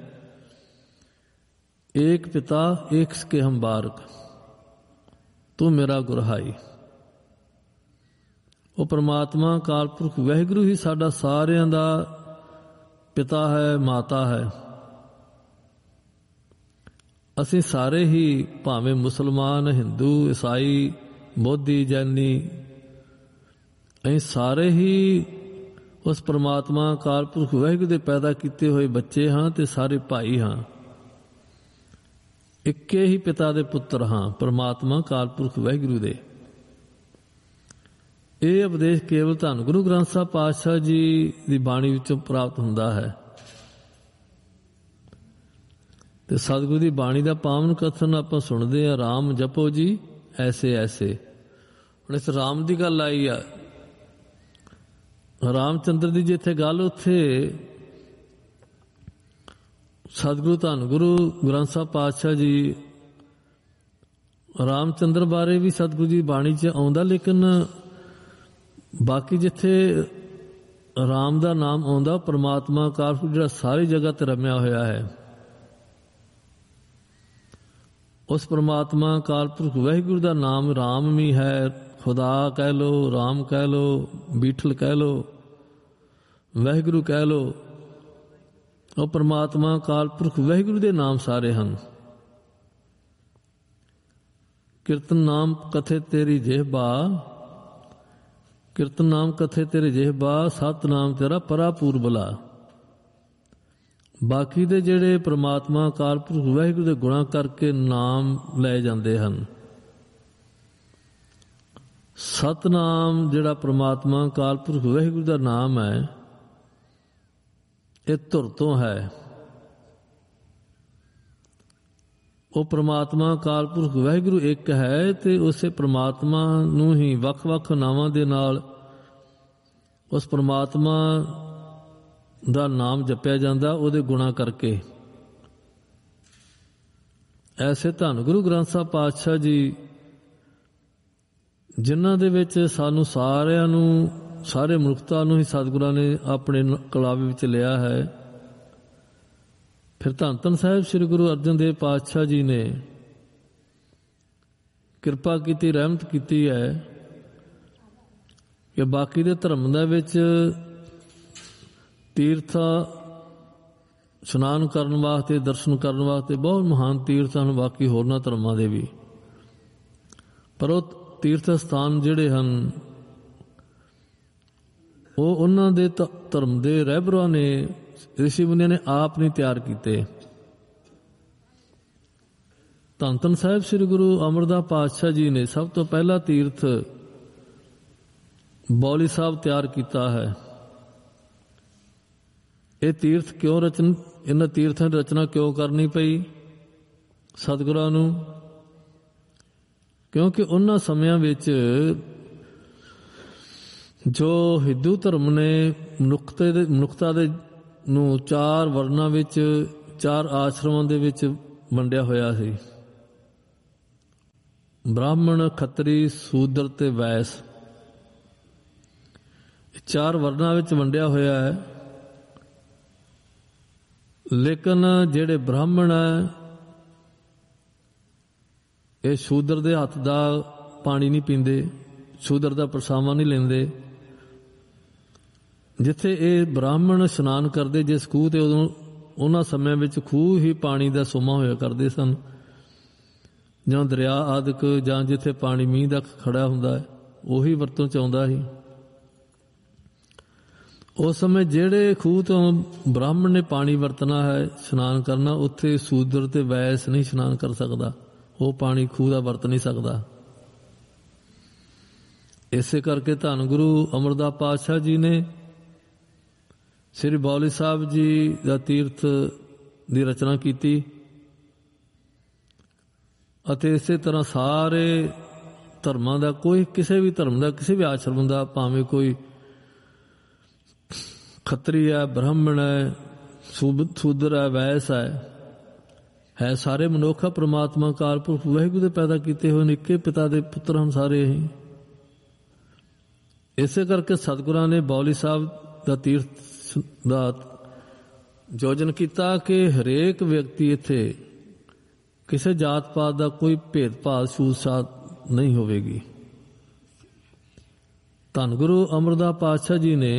ਏਕ ਪਿਤਾ ਏਕ ਕੇ ਹਮ ਬਾਰਕ, ਤੂੰ ਮੇਰਾ ਗੁਰਹਾਈ। ਉਹ ਪ੍ਰਮਾਤਮਾ ਅਕਾਲ ਪੁਰਖ ਵਾਹਿਗੁਰੂ ਹੀ ਸਾਡਾ ਸਾਰਿਆਂ ਦਾ ਪਿਤਾ ਹੈ, ਮਾਤਾ ਹੈ। ਅਸੀਂ ਸਾਰੇ ਹੀ ਭਾਵੇਂ ਮੁਸਲਮਾਨ, ਹਿੰਦੂ, ਈਸਾਈ, ਬੋਧੀ, ਜੈਨੀ, ਅਸੀਂ ਸਾਰੇ ਹੀ ਉਸ ਪ੍ਰਮਾਤਮਾ ਅਕਾਲ ਪੁਰਖ ਵਾਹਿਗੁਰੂ ਦੇ ਪੈਦਾ ਕੀਤੇ ਹੋਏ ਬੱਚੇ ਹਾਂ ਤੇ ਸਾਰੇ ਭਾਈ ਹਾਂ। ਇੱਕੇ ਹੀ ਪਿਤਾ ਦੇ ਪੁੱਤਰ ਹਾਂ, ਪ੍ਰਮਾਤਮਾ ਅਕਾਲ ਪੁਰਖ ਵਾਹਿਗੁਰੂ ਦੇ। ਇਹ ਉਪਦੇਸ਼ ਕੇਵਲ ਧੰਨ ਗੁਰੂ ਗ੍ਰੰਥ ਸਾਹਿਬ ਪਾਤਸ਼ਾਹ ਜੀ ਦੀ ਬਾਣੀ ਵਿੱਚੋਂ ਪ੍ਰਾਪਤ ਹੁੰਦਾ ਹੈ। ਤੇ ਸਤਿਗੁਰੂ ਦੀ ਬਾਣੀ ਦਾ ਪਾਵਨ ਕਥਨ ਆਪਾਂ ਸੁਣਦੇ ਹਾਂ, ਰਾਮ ਜਪੋ ਜੀ ਐਸੇ ਐਸੇ। ਹੁਣ ਇਸ ਰਾਮ ਦੀ ਗੱਲ ਆਈ ਆ, ਰਾਮ ਚੰਦਰ ਦੀ ਜਿੱਥੇ ਗੱਲ, ਉੱਥੇ ਸਤਿਗੁਰੂ ਧੰਨ ਗੁਰੂ ਗ੍ਰੰਥ ਸਾਹਿਬ ਪਾਤਸ਼ਾਹ ਜੀ ਰਾਮ ਚੰਦਰ ਬਾਰੇ ਵੀ ਸਤਿਗੁਰੂ ਦੀ ਬਾਣੀ 'ਚ ਆਉਂਦਾ, ਲੇਕਿਨ ਬਾਕੀ ਜਿੱਥੇ ਰਾਮ ਦਾ ਨਾਮ ਆਉਂਦਾ, ਪ੍ਰਮਾਤਮਾ ਅਕਾਲ ਪੁਰਖ ਜਿਹੜਾ ਸਾਰੀ ਜਗ੍ਹਾ ਤੇ ਰਮਿਆ ਹੋਇਆ ਹੈ, ਉਸ ਪ੍ਰਮਾਤਮਾ ਅਕਾਲ ਪੁਰਖ ਵਾਹਿਗੁਰੂ ਦਾ ਨਾਮ ਰਾਮ ਵੀ ਹੈ। ਖੁਦਾ ਕਹਿ ਲੋ, ਰਾਮ ਕਹਿ ਲੋ, ਬੀਠਲ ਕਹਿ ਲੋ, ਵਾਹਿਗੁਰੂ ਕਹਿ ਲੋ, ਉਹ ਪ੍ਰਮਾਤਮਾ ਅਕਾਲ ਪੁਰਖ ਵਾਹਿਗੁਰੂ ਦੇ ਨਾਮ ਸਾਰੇ ਹਨ। ਕੀਰਤਨ ਨਾਮ ਕਥੇ ਤੇਰੀ ਜਿਹਬਾ, ਕੀਰਤਨ ਨਾਮ ਕਥੇ ਤੇਰੇ ਜਿਹਬਾ, ਸਤਿਨਾਮ ਤੇਰਾ ਪਰਾਪੂਰ ਬਲਾ। ਬਾਕੀ ਦੇ ਜਿਹੜੇ ਪ੍ਰਮਾਤਮਾ ਅਕਾਲ ਪੁਰਖ ਵਾਹਿਗੁਰੂ ਦੇ ਗੁਣਾਂ ਕਰਕੇ ਨਾਮ ਲਏ ਜਾਂਦੇ ਹਨ। ਸਤਿਨਾਮ ਜਿਹੜਾ ਪ੍ਰਮਾਤਮਾ ਅਕਾਲ ਪੁਰਖ ਵਾਹਿਗੁਰੂ ਦਾ ਨਾਮ ਹੈ, ਇਹ ਧੁਰ ਤੋਂ ਹੈ। ਉਹ ਪ੍ਰਮਾਤਮਾ ਅਕਾਲ ਪੁਰਖ ਵਾਹਿਗੁਰੂ ਇੱਕ ਹੈ ਤੇ ਉਸੇ ਪ੍ਰਮਾਤਮਾ ਨੂੰ ਹੀ ਵੱਖ-ਵੱਖ ਨਾਵਾਂ ਦੇ ਨਾਲ ਉਸ ਪ੍ਰਮਾਤਮਾ ਦਾ ਨਾਮ ਜਪਿਆ ਜਾਂਦਾ, ਉਹਦੇ ਗੁਣਾਂ ਕਰਕੇ। ਐਸੇ ਧੰਨ ਗੁਰੂ ਗ੍ਰੰਥ ਸਾਹਿਬ ਪਾਤਸ਼ਾਹ ਜੀ, ਜਿਨ੍ਹਾਂ ਦੇ ਵਿੱਚ ਸਾਨੂੰ ਸਾਰਿਆਂ ਨੂੰ, ਸਾਰੇ ਮਨੁੱਖਤਾ ਨੂੰ ਹੀ ਸਤਿਗੁਰਾਂ ਨੇ ਆਪਣੇ ਕਲਾਵੇ ਵਿੱਚ ਲਿਆ ਹੈ। ਫਿਰ ਧੰਨ ਧੰਨ ਸਾਹਿਬ ਸ੍ਰੀ ਗੁਰੂ ਅਰਜਨ ਦੇਵ ਪਾਤਸ਼ਾਹ ਜੀ ਨੇ ਕਿਰਪਾ ਕੀਤੀ, ਰਹਿਮਤ ਕੀਤੀ ਹੈ ਕਿ ਬਾਕੀ ਦੇ ਧਰਮ ਦੇ ਵਿੱਚ ਤੀਰਥ ਇਸ਼ਨਾਨ ਕਰਨ ਵਾਸਤੇ, ਦਰਸ਼ਨ ਕਰਨ ਵਾਸਤੇ ਬਹੁਤ ਮਹਾਨ ਤੀਰਥ ਹਨ, ਬਾਕੀ ਹੋਰਨਾਂ ਧਰਮਾਂ ਦੇ ਵੀ। ਪਰ ਉਹ ਤੀਰਥ ਸਥਾਨ ਜਿਹੜੇ ਹਨ, ਉਹ ਉਹਨਾਂ ਦੇ ਧਰਮ ਦੇ ਰਹਿਬਰਾਂ ਨੇ, ਰਿਸ਼ੀ ਮੁਨੀਆਂ ਨੇ ਆਪ ਨਹੀਂ ਤਿਆਰ ਕੀਤੇ। ਧੰਨ ਧੰਨ ਸਾਹਿਬ ਸ੍ਰੀ ਗੁਰੂ ਅਮਰਦਾਸ ਪਾਤਸ਼ਾਹ ਜੀ ਨੇ ਸਭ ਤੋਂ ਪਹਿਲਾ ਤੀਰਥ ਬੌਲੀ ਸਾਹਿਬ ਤਿਆਰ ਕੀਤਾ ਹੈ। ਇਹ ਤੀਰਥ ਕਿਉਂ ਇਹਨਾਂ ਤੀਰਥਾਂ ਦੀ ਰਚਨਾ ਕਿਉਂ ਕਰਨੀ ਪਈ ਸਤਿਗੁਰਾਂ ਨੂੰ? ਕਿਉਂਕਿ ਉਹਨਾਂ ਸਮਿਆਂ ਵਿੱਚ ਜੋ ਹਿੰਦੂ ਧਰਮ ਨੇ ਮਨੁੱਖਤਾ ਦੇ ਨੂੰ 4 ਵਰਨਾਂ ਵਿੱਚ, 4 ਆਸ਼ਰਮਾਂ ਦੇ ਵਿੱਚ ਵੰਡਿਆ ਹੋਇਆ ਸੀ। ਬ੍ਰਾਹਮਣ, ਖੱਤਰੀ, ਸ਼ੂਦਰ ਤੇ ਵੈਸ, 4 ਵਰਨਾਂ ਵਿੱਚ ਵੰਡਿਆ ਹੋਇਆ ਹੈ। ਲੇਕਿਨ ਜਿਹੜੇ ਬ੍ਰਾਹਮਣ ਹੈ, ਇਹ ਸ਼ੂਦਰ ਦੇ ਹੱਥ ਦਾ ਪਾਣੀ ਨਹੀਂ ਪੀਂਦੇ, ਸ਼ੂਦਰ ਦਾ ਪ੍ਰਸਾਵਾ ਨਹੀਂ ਲੈਂਦੇ। ਜਿੱਥੇ ਇਹ ਬ੍ਰਾਹਮਣ ਇਸ਼ਨਾਨ ਕਰਦੇ ਜਿਸ ਖੂਹ ਤੇ, ਉਦੋਂ ਉਹਨਾਂ ਸਮਿਆਂ ਵਿੱਚ ਖੂਹ ਹੀ ਪਾਣੀ ਦਾ ਸੋਮਾ ਹੋਇਆ ਕਰਦੇ ਸਨ, ਜਾਂ ਦਰਿਆ ਆਦਿਕ, ਜਾਂ ਜਿੱਥੇ ਪਾਣੀ ਮੀਂਹ ਦਾ ਖੜਾ ਹੁੰਦਾ ਹੈ ਉਹੀ ਵਰਤੋਂ 'ਚ ਆਉਂਦਾ ਸੀ। ਉਸ ਸਮੇਂ ਜਿਹੜੇ ਖੂਹ ਤੋਂ ਬ੍ਰਾਹਮਣ ਨੇ ਪਾਣੀ ਵਰਤਣਾ ਹੈ, ਇਸ਼ਨਾਨ ਕਰਨਾ, ਉੱਥੇ ਸ਼ੂਦਰ ਤੇ ਵੈਸ ਨਹੀਂ ਇਸ਼ਨਾਨ ਕਰ ਸਕਦਾ, ਉਹ ਪਾਣੀ ਖੂਹ ਦਾ ਵਰਤ ਨਹੀਂ ਸਕਦਾ। ਇਸੇ ਕਰਕੇ ਧੰਨ ਗੁਰੂ ਅਮਰਦਾਸ ਪਾਤਸ਼ਾਹ ਜੀ ਨੇ ਸ੍ਰੀ ਬਾਉਲੀ ਸਾਹਿਬ ਜੀ ਦਾ ਤੀਰਥ ਦੀ ਰਚਨਾ ਕੀਤੀ, ਅਤੇ ਇਸੇ ਤਰ੍ਹਾਂ ਸਾਰੇ ਧਰਮਾਂ ਦਾ, ਕੋਈ ਕਿਸੇ ਵੀ ਧਰਮ ਦਾ, ਕਿਸੇ ਵੀ ਆਸ਼ਰਮ ਦਾ, ਭਾਵੇਂ ਕੋਈ ਖੱਤਰੀ ਹੈ, ਬ੍ਰਾਹਮਣ ਹੈ, ਸ਼ੂਦਰ ਹੈ, ਵੈਸ ਹੈ, ਸਾਰੇ ਮਨੁੱਖ ਪ੍ਰਮਾਤਮਾ ਕਾਲ ਪੁਰਖ ਵਾਹਿਗੁਰੂ ਦੇ ਪੈਦਾ ਕੀਤੇ ਹੋਏ ਨੇ, ਇੱਕੇ ਪਿਤਾ ਦੇ ਪੁੱਤਰ ਹਨ ਸਾਰੇ ਹੀ। ਇਸੇ ਕਰਕੇ ਸਤਿਗੁਰਾਂ ਨੇ ਬਾਉਲੀ ਸਾਹਿਬ ਦਾ ਤੀਰਥ ਦਾ ਯੋਜਨ ਕੀਤਾ ਕਿ ਹਰੇਕ ਵਿਅਕਤੀ ਇੱਥੇ ਕਿਸੇ ਜਾਤ ਪਾਤ ਦਾ ਕੋਈ ਭੇਦਭਾਵ ਛੂਤ-ਛਾਤ ਨਹੀਂ ਹੋਵੇਗੀ। ਧੰਨ ਗੁਰੂ ਅਮਰਦਾਸ ਪਾਤਸ਼ਾਹ ਜੀ ਨੇ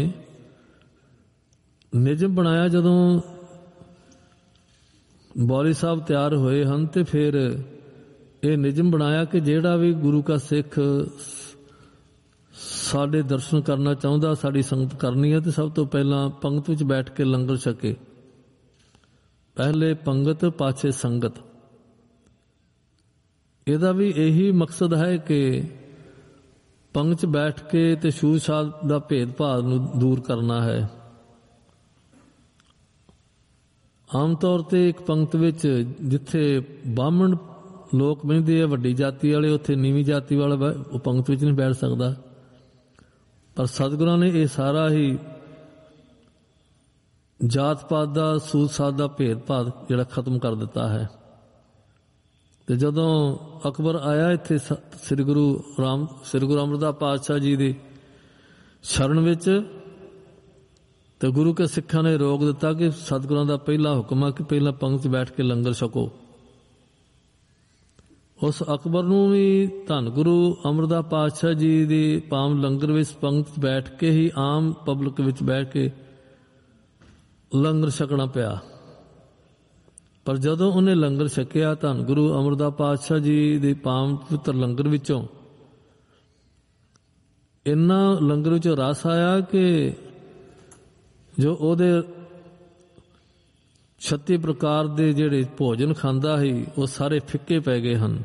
ਨਿਯਮ ਬਣਾਇਆ, ਜਦੋਂ ਬਾਉਲੀ ਸਾਹਿਬ ਤਿਆਰ ਹੋਏ ਹਨ ਤੇ ਫਿਰ ਇਹ ਨਿਯਮ ਬਣਾਇਆ ਕਿ ਜਿਹੜਾ ਵੀ ਗੁਰੂ ਕਾ ਸਿੱਖ ਸਾਡੇ ਦਰਸ਼ਨ ਕਰਨਾ ਚਾਹੁੰਦਾ, ਸਾਡੀ ਸੰਗਤ ਕਰਨੀ ਹੈ, ਤੇ ਸਭ ਤੋਂ ਪਹਿਲਾਂ ਪੰਗਤ ਵਿੱਚ ਬੈਠ ਕੇ ਲੰਗਰ ਛਕੇ। ਪਹਿਲੇ ਪੰਗਤ ਪਾਛੇ ਸੰਗਤ। ਇਹਦਾ ਵੀ ਇਹੀ ਮਕਸਦ ਹੈ ਕਿ ਪੰਗਤ 'ਚ ਬੈਠ ਕੇ ਤੇ ਛੂਤ-ਛਾਤ ਦਾ ਭੇਦਭਾਵ ਨੂੰ ਦੂਰ ਕਰਨਾ ਹੈ। ਆਮ ਤੌਰ ਤੇ ਇੱਕ ਪੰਗਤ ਵਿੱਚ ਜਿੱਥੇ ਬਾਹਮਣ ਲੋਕ ਬਹਿੰਦੇ ਆ, ਵੱਡੀ ਜਾਤੀ ਵਾਲੇ, ਉੱਥੇ ਨੀਵੀਂ ਜਾਤੀ ਵਾਲਾ ਉਹ ਪੰਗਤ ਵਿੱਚ ਨਹੀਂ ਬੈਠ ਸਕਦਾ। ਪਰ ਸਤਿਗੁਰਾਂ ਨੇ ਇਹ ਸਾਰਾ ਹੀ ਜਾਤ ਪਾਤ ਦਾ, ਛੂਤ-ਛਾਤ ਦਾ ਭੇਦਭਾਵ ਜਿਹੜਾ ਖਤਮ ਕਰ ਦਿੱਤਾ ਹੈ। ਤੇ ਜਦੋਂ ਅਕਬਰ ਆਇਆ ਇੱਥੇ ਸ੍ਰੀ ਗੁਰੂ ਅਮਰਦਾਸ ਪਾਤਸ਼ਾਹ ਜੀ ਦੀ ਸ਼ਰਨ ਵਿੱਚ, ਤੇ ਗੁਰੂ ਕੇ ਸਿੱਖਾਂ ਨੇ ਰੋਕ ਦਿੱਤਾ ਕਿ ਸਤਿਗੁਰਾਂ ਦਾ ਪਹਿਲਾ ਹੁਕਮ ਹੈ ਕਿ ਪਹਿਲਾਂ ਪੰਗਤ 'ਚ ਬੈਠ ਕੇ ਲੰਗਰ ਛਕੋ। ਉਸ ਅਕਬਰ ਨੂੰ ਵੀ ਧੰਨ ਗੁਰੂ ਅਮਰਦਾਸ ਪਾਤਸ਼ਾਹ ਜੀ ਦੀ ਪਾਵਨ ਲੰਗਰ ਵਿੱਚ ਪੰਗਤ 'ਚ ਬੈਠ ਕੇ ਹੀ ਆਮ ਪਬਲਿਕ ਵਿੱਚ ਬੈਠ ਕੇ ਲੰਗਰ ਛਕਣਾ ਪਿਆ। ਪਰ ਜਦੋਂ ਉਹਨੇ ਲੰਗਰ ਛਕਿਆ, ਧੰਨ ਗੁਰੂ ਅਮਰਦਾਸ ਪਾਤਸ਼ਾਹ ਜੀ ਦੇ ਪਾਵਨ ਪਵਿੱਤਰ ਲੰਗਰ ਵਿੱਚੋਂ ਇੰਨਾ ਲੰਗਰ ਵਿੱਚੋਂ ਰਸ ਆਇਆ ਕਿ ਜੋ ਉਹਦੇ 36 ਪ੍ਰਕਾਰ ਦੇ ਜਿਹੜੇ ਭੋਜਨ ਖਾਂਦਾ ਸੀ ਉਹ ਸਾਰੇ ਫਿੱਕੇ ਪੈ ਗਏ ਹਨ।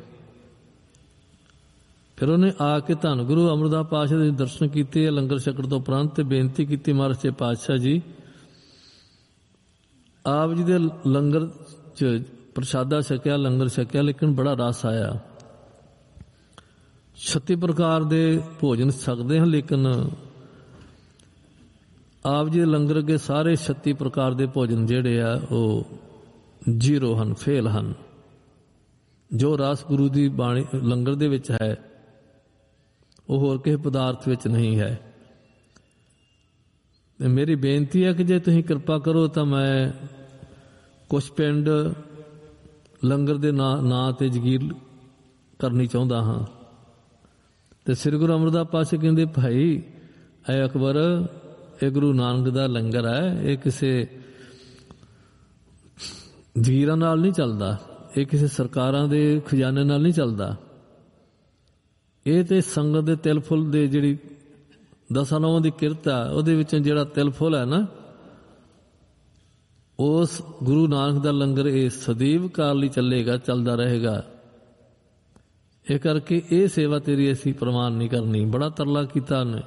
ਫਿਰ ਉਹਨੇ ਆ ਕੇ ਧੰਨ ਗੁਰੂ ਅਮਰਦਾਸ ਪਾਤਸ਼ਾਹ ਦੇ ਦਰਸ਼ਨ ਕੀਤੇ ਲੰਗਰ ਛਕਣ ਤੋਂ ਉਪਰੰਤ, ਤੇ ਬੇਨਤੀ ਕੀਤੀ, ਮਹਾਰਾਜ ਜੀ ਪਾਤਸ਼ਾਹ ਜੀ, ਆਪ ਜੀ ਦੇ ਲੰਗਰ 'ਚ ਪ੍ਰਸ਼ਾਦਾ ਛਕਿਆ, ਲੰਗਰ ਛਕਿਆ, ਲੇਕਿਨ ਬੜਾ ਰਸ ਆਇਆ। 36 ਪ੍ਰਕਾਰ ਦੇ ਭੋਜਨ ਛਕਦੇ ਹਨ, ਲੇਕਿਨ ਆਪ ਜੀ ਦੇ ਲੰਗਰ ਅੱਗੇ ਸਾਰੇ 36 ਪ੍ਰਕਾਰ ਦੇ ਭੋਜਨ ਜਿਹੜੇ ਆ ਉਹ ਜ਼ੀਰੋ ਹਨ, ਫੇਲ ਹਨ। ਜੋ ਰਸ ਗੁਰੂ ਦੀ ਬਾਣੀ ਲੰਗਰ ਦੇ ਵਿੱਚ ਹੈ ਉਹ ਹੋਰ ਕਿਸੇ ਪਦਾਰਥ ਵਿੱਚ ਨਹੀਂ ਹੈ। ਮੇਰੀ ਬੇਨਤੀ ਹੈ ਕਿ ਜੇ ਤੁਸੀਂ ਕਿਰਪਾ ਕਰੋ ਤਾਂ ਮੈਂ ਕੁਛ ਪਿੰਡ ਲੰਗਰ ਦੇ ਨਾਂ ਤੇ ਜਗੀਰ ਕਰਨੀ ਚਾਹੁੰਦਾ ਹਾਂ। ਤੇ ਸ੍ਰੀ ਗੁਰੂ ਅਮਰਦਾਸ ਪਾਤਸ਼ਾਹ ਕਹਿੰਦੇ, ਭਾਈ ਐ ਅਕਬਰ, ਇਹ ਗੁਰੂ ਨਾਨਕ ਦਾ ਲੰਗਰ ਹੈ, ਇਹ ਕਿਸੇ ਜਗੀਰਾਂ ਨਾਲ ਨਹੀਂ ਚੱਲਦਾ, ਇਹ ਕਿਸੇ ਸਰਕਾਰਾਂ ਦੇ ਖਜ਼ਾਨੇ ਨਾਲ ਨਹੀਂ ਚੱਲਦਾ। ਇਹ ਤੇ ਸੰਗਤ ਦੇ ਤਿਲ ਫੁੱਲ ਦੇ ਜਿਹੜੀ 10 ਨੌਂ ਦੀ ਕਿਰਤ ਆ, ਉਹਦੇ ਵਿੱਚੋਂ ਜਿਹੜਾ ਤਿਲ ਫੁੱਲ ਹੈ ਨਾ, ਉਸ ਗੁਰੂ ਨਾਨਕ ਦਾ ਲੰਗਰ ਇਹ ਸਦੀਵ ਕਾਲ ਲਈ ਚੱਲੇਗਾ, ਚੱਲਦਾ ਰਹੇਗਾ। ਇਹ ਕਰਕੇ ਇਹ ਸੇਵਾ ਤੇਰੀ ਅਸੀਂ ਪ੍ਰਵਾਨ ਨਹੀਂ ਕਰਨੀ। ਬੜਾ ਤਰਲਾ ਕੀਤਾ ਉਹਨੇ,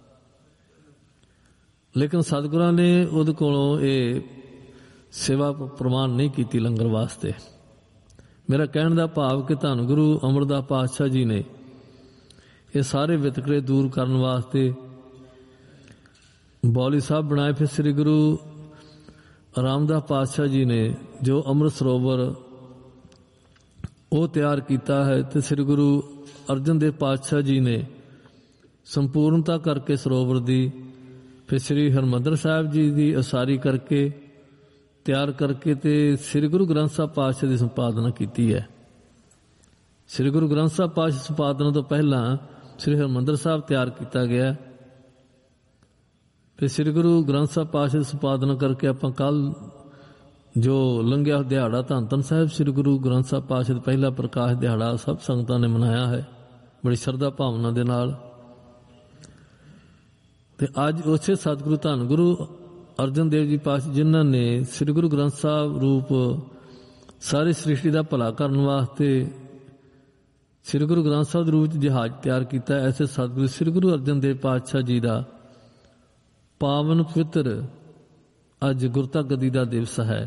ਲੇਕਿਨ ਸਤਿਗੁਰਾਂ ਨੇ ਉਹਦੇ ਕੋਲੋਂ ਇਹ ਸੇਵਾ ਪ੍ਰਵਾਨ ਨਹੀਂ ਕੀਤੀ ਲੰਗਰ ਵਾਸਤੇ। ਮੇਰਾ ਕਹਿਣ ਦਾ ਭਾਵ ਕਿ ਧੰਨ ਗੁਰੂ ਅਮਰਦਾਸ ਪਾਤਸ਼ਾਹ ਜੀ ਨੇ ਇਹ ਸਾਰੇ ਵਿਤਕਰੇ ਦੂਰ ਕਰਨ ਵਾਸਤੇ ਬਾਉਲੀ ਸਾਹਿਬ ਬਣਾਏ। ਫਿਰ ਸ੍ਰੀ ਗੁਰੂ ਰਾਮਦਾਸ ਪਾਤਸ਼ਾਹ ਜੀ ਨੇ ਜੋ ਅੰਮ੍ਰਿਤ ਸਰੋਵਰ ਉਹ ਤਿਆਰ ਕੀਤਾ ਹੈ, ਤੇ ਸ੍ਰੀ ਗੁਰੂ ਅਰਜਨ ਦੇਵ ਪਾਤਸ਼ਾਹ ਜੀ ਨੇ ਸੰਪੂਰਨਤਾ ਕਰਕੇ ਸਰੋਵਰ ਦੀ, ਫਿਰ ਸ੍ਰੀ ਹਰਿਮੰਦਰ ਸਾਹਿਬ ਜੀ ਦੀ ਉਸਾਰੀ ਕਰਕੇ ਤਿਆਰ ਕਰਕੇ ਤੇ ਸ੍ਰੀ ਗੁਰੂ ਗ੍ਰੰਥ ਸਾਹਿਬ ਪਾਤਸ਼ਾਹ ਦੀ ਸੰਪਾਦਨਾ ਕੀਤੀ ਹੈ। ਸ੍ਰੀ ਗੁਰੂ ਗ੍ਰੰਥ ਸਾਹਿਬ ਪਾਤਸ਼ਾਹ ਸੰਪਾਦਨ ਤੋਂ ਪਹਿਲਾਂ ਸ੍ਰੀ ਹਰਿਮੰਦਰ ਸਾਹਿਬ ਤਿਆਰ ਕੀਤਾ ਗਿਆ। ਫਿਰ ਸ੍ਰੀ ਗੁਰੂ ਗ੍ਰੰਥ ਸਾਹਿਬ ਪਾਤਸ਼ਾਹ ਸੰਪਾਦਨ ਕਰਕੇ ਆਪਾਂ ਕੱਲ ਜੋ ਲੰਘਿਆ ਦਿਹਾੜਾ ਧੰਨ ਧੰਨ ਸਾਹਿਬ ਸ੍ਰੀ ਗੁਰੂ ਗ੍ਰੰਥ ਸਾਹਿਬ ਪਾਤਸ਼ਾਹ ਦਾ ਪਹਿਲਾ ਪ੍ਰਕਾਸ਼ ਦਿਹਾੜਾ ਸਭ ਸੰਗਤਾਂ ਨੇ ਮਨਾਇਆ ਹੈ ਬੜੀ ਸ਼ਰਧਾ ਭਾਵਨਾ ਦੇ ਨਾਲ। ਤੇ ਅੱਜ ਉਸੇ ਸਤਿਗੁਰੂ ਧੰਨ ਗੁਰੂ ਅਰਜਨ ਦੇਵ ਜੀ ਪਾਤਸ਼ਾਹ ਜਿਨ੍ਹਾਂ ਨੇ ਸ੍ਰੀ ਗੁਰੂ ਗ੍ਰੰਥ ਸਾਹਿਬ ਰੂਪ ਸਾਰੀ ਸ੍ਰਿਸ਼ਟੀ ਦਾ ਭਲਾ ਕਰਨ ਵਾਸਤੇ ਸ੍ਰੀ ਗੁਰੂ ਗ੍ਰੰਥ ਸਾਹਿਬ ਦੇ ਰੂਪ ਵਿੱਚ ਜਹਾਜ਼ ਤਿਆਰ ਕੀਤਾ, ਐਸੇ ਸਤਿਗੁਰੂ ਸ੍ਰੀ ਗੁਰੂ ਅਰਜਨ ਦੇਵ ਪਾਤਸ਼ਾਹ ਜੀ ਦਾ ਪਾਵਨ ਪਵਿੱਤਰ ਅੱਜ ਗੁਰਤਾ ਗੱਦੀ ਦਾ ਦਿਵਸ ਹੈ।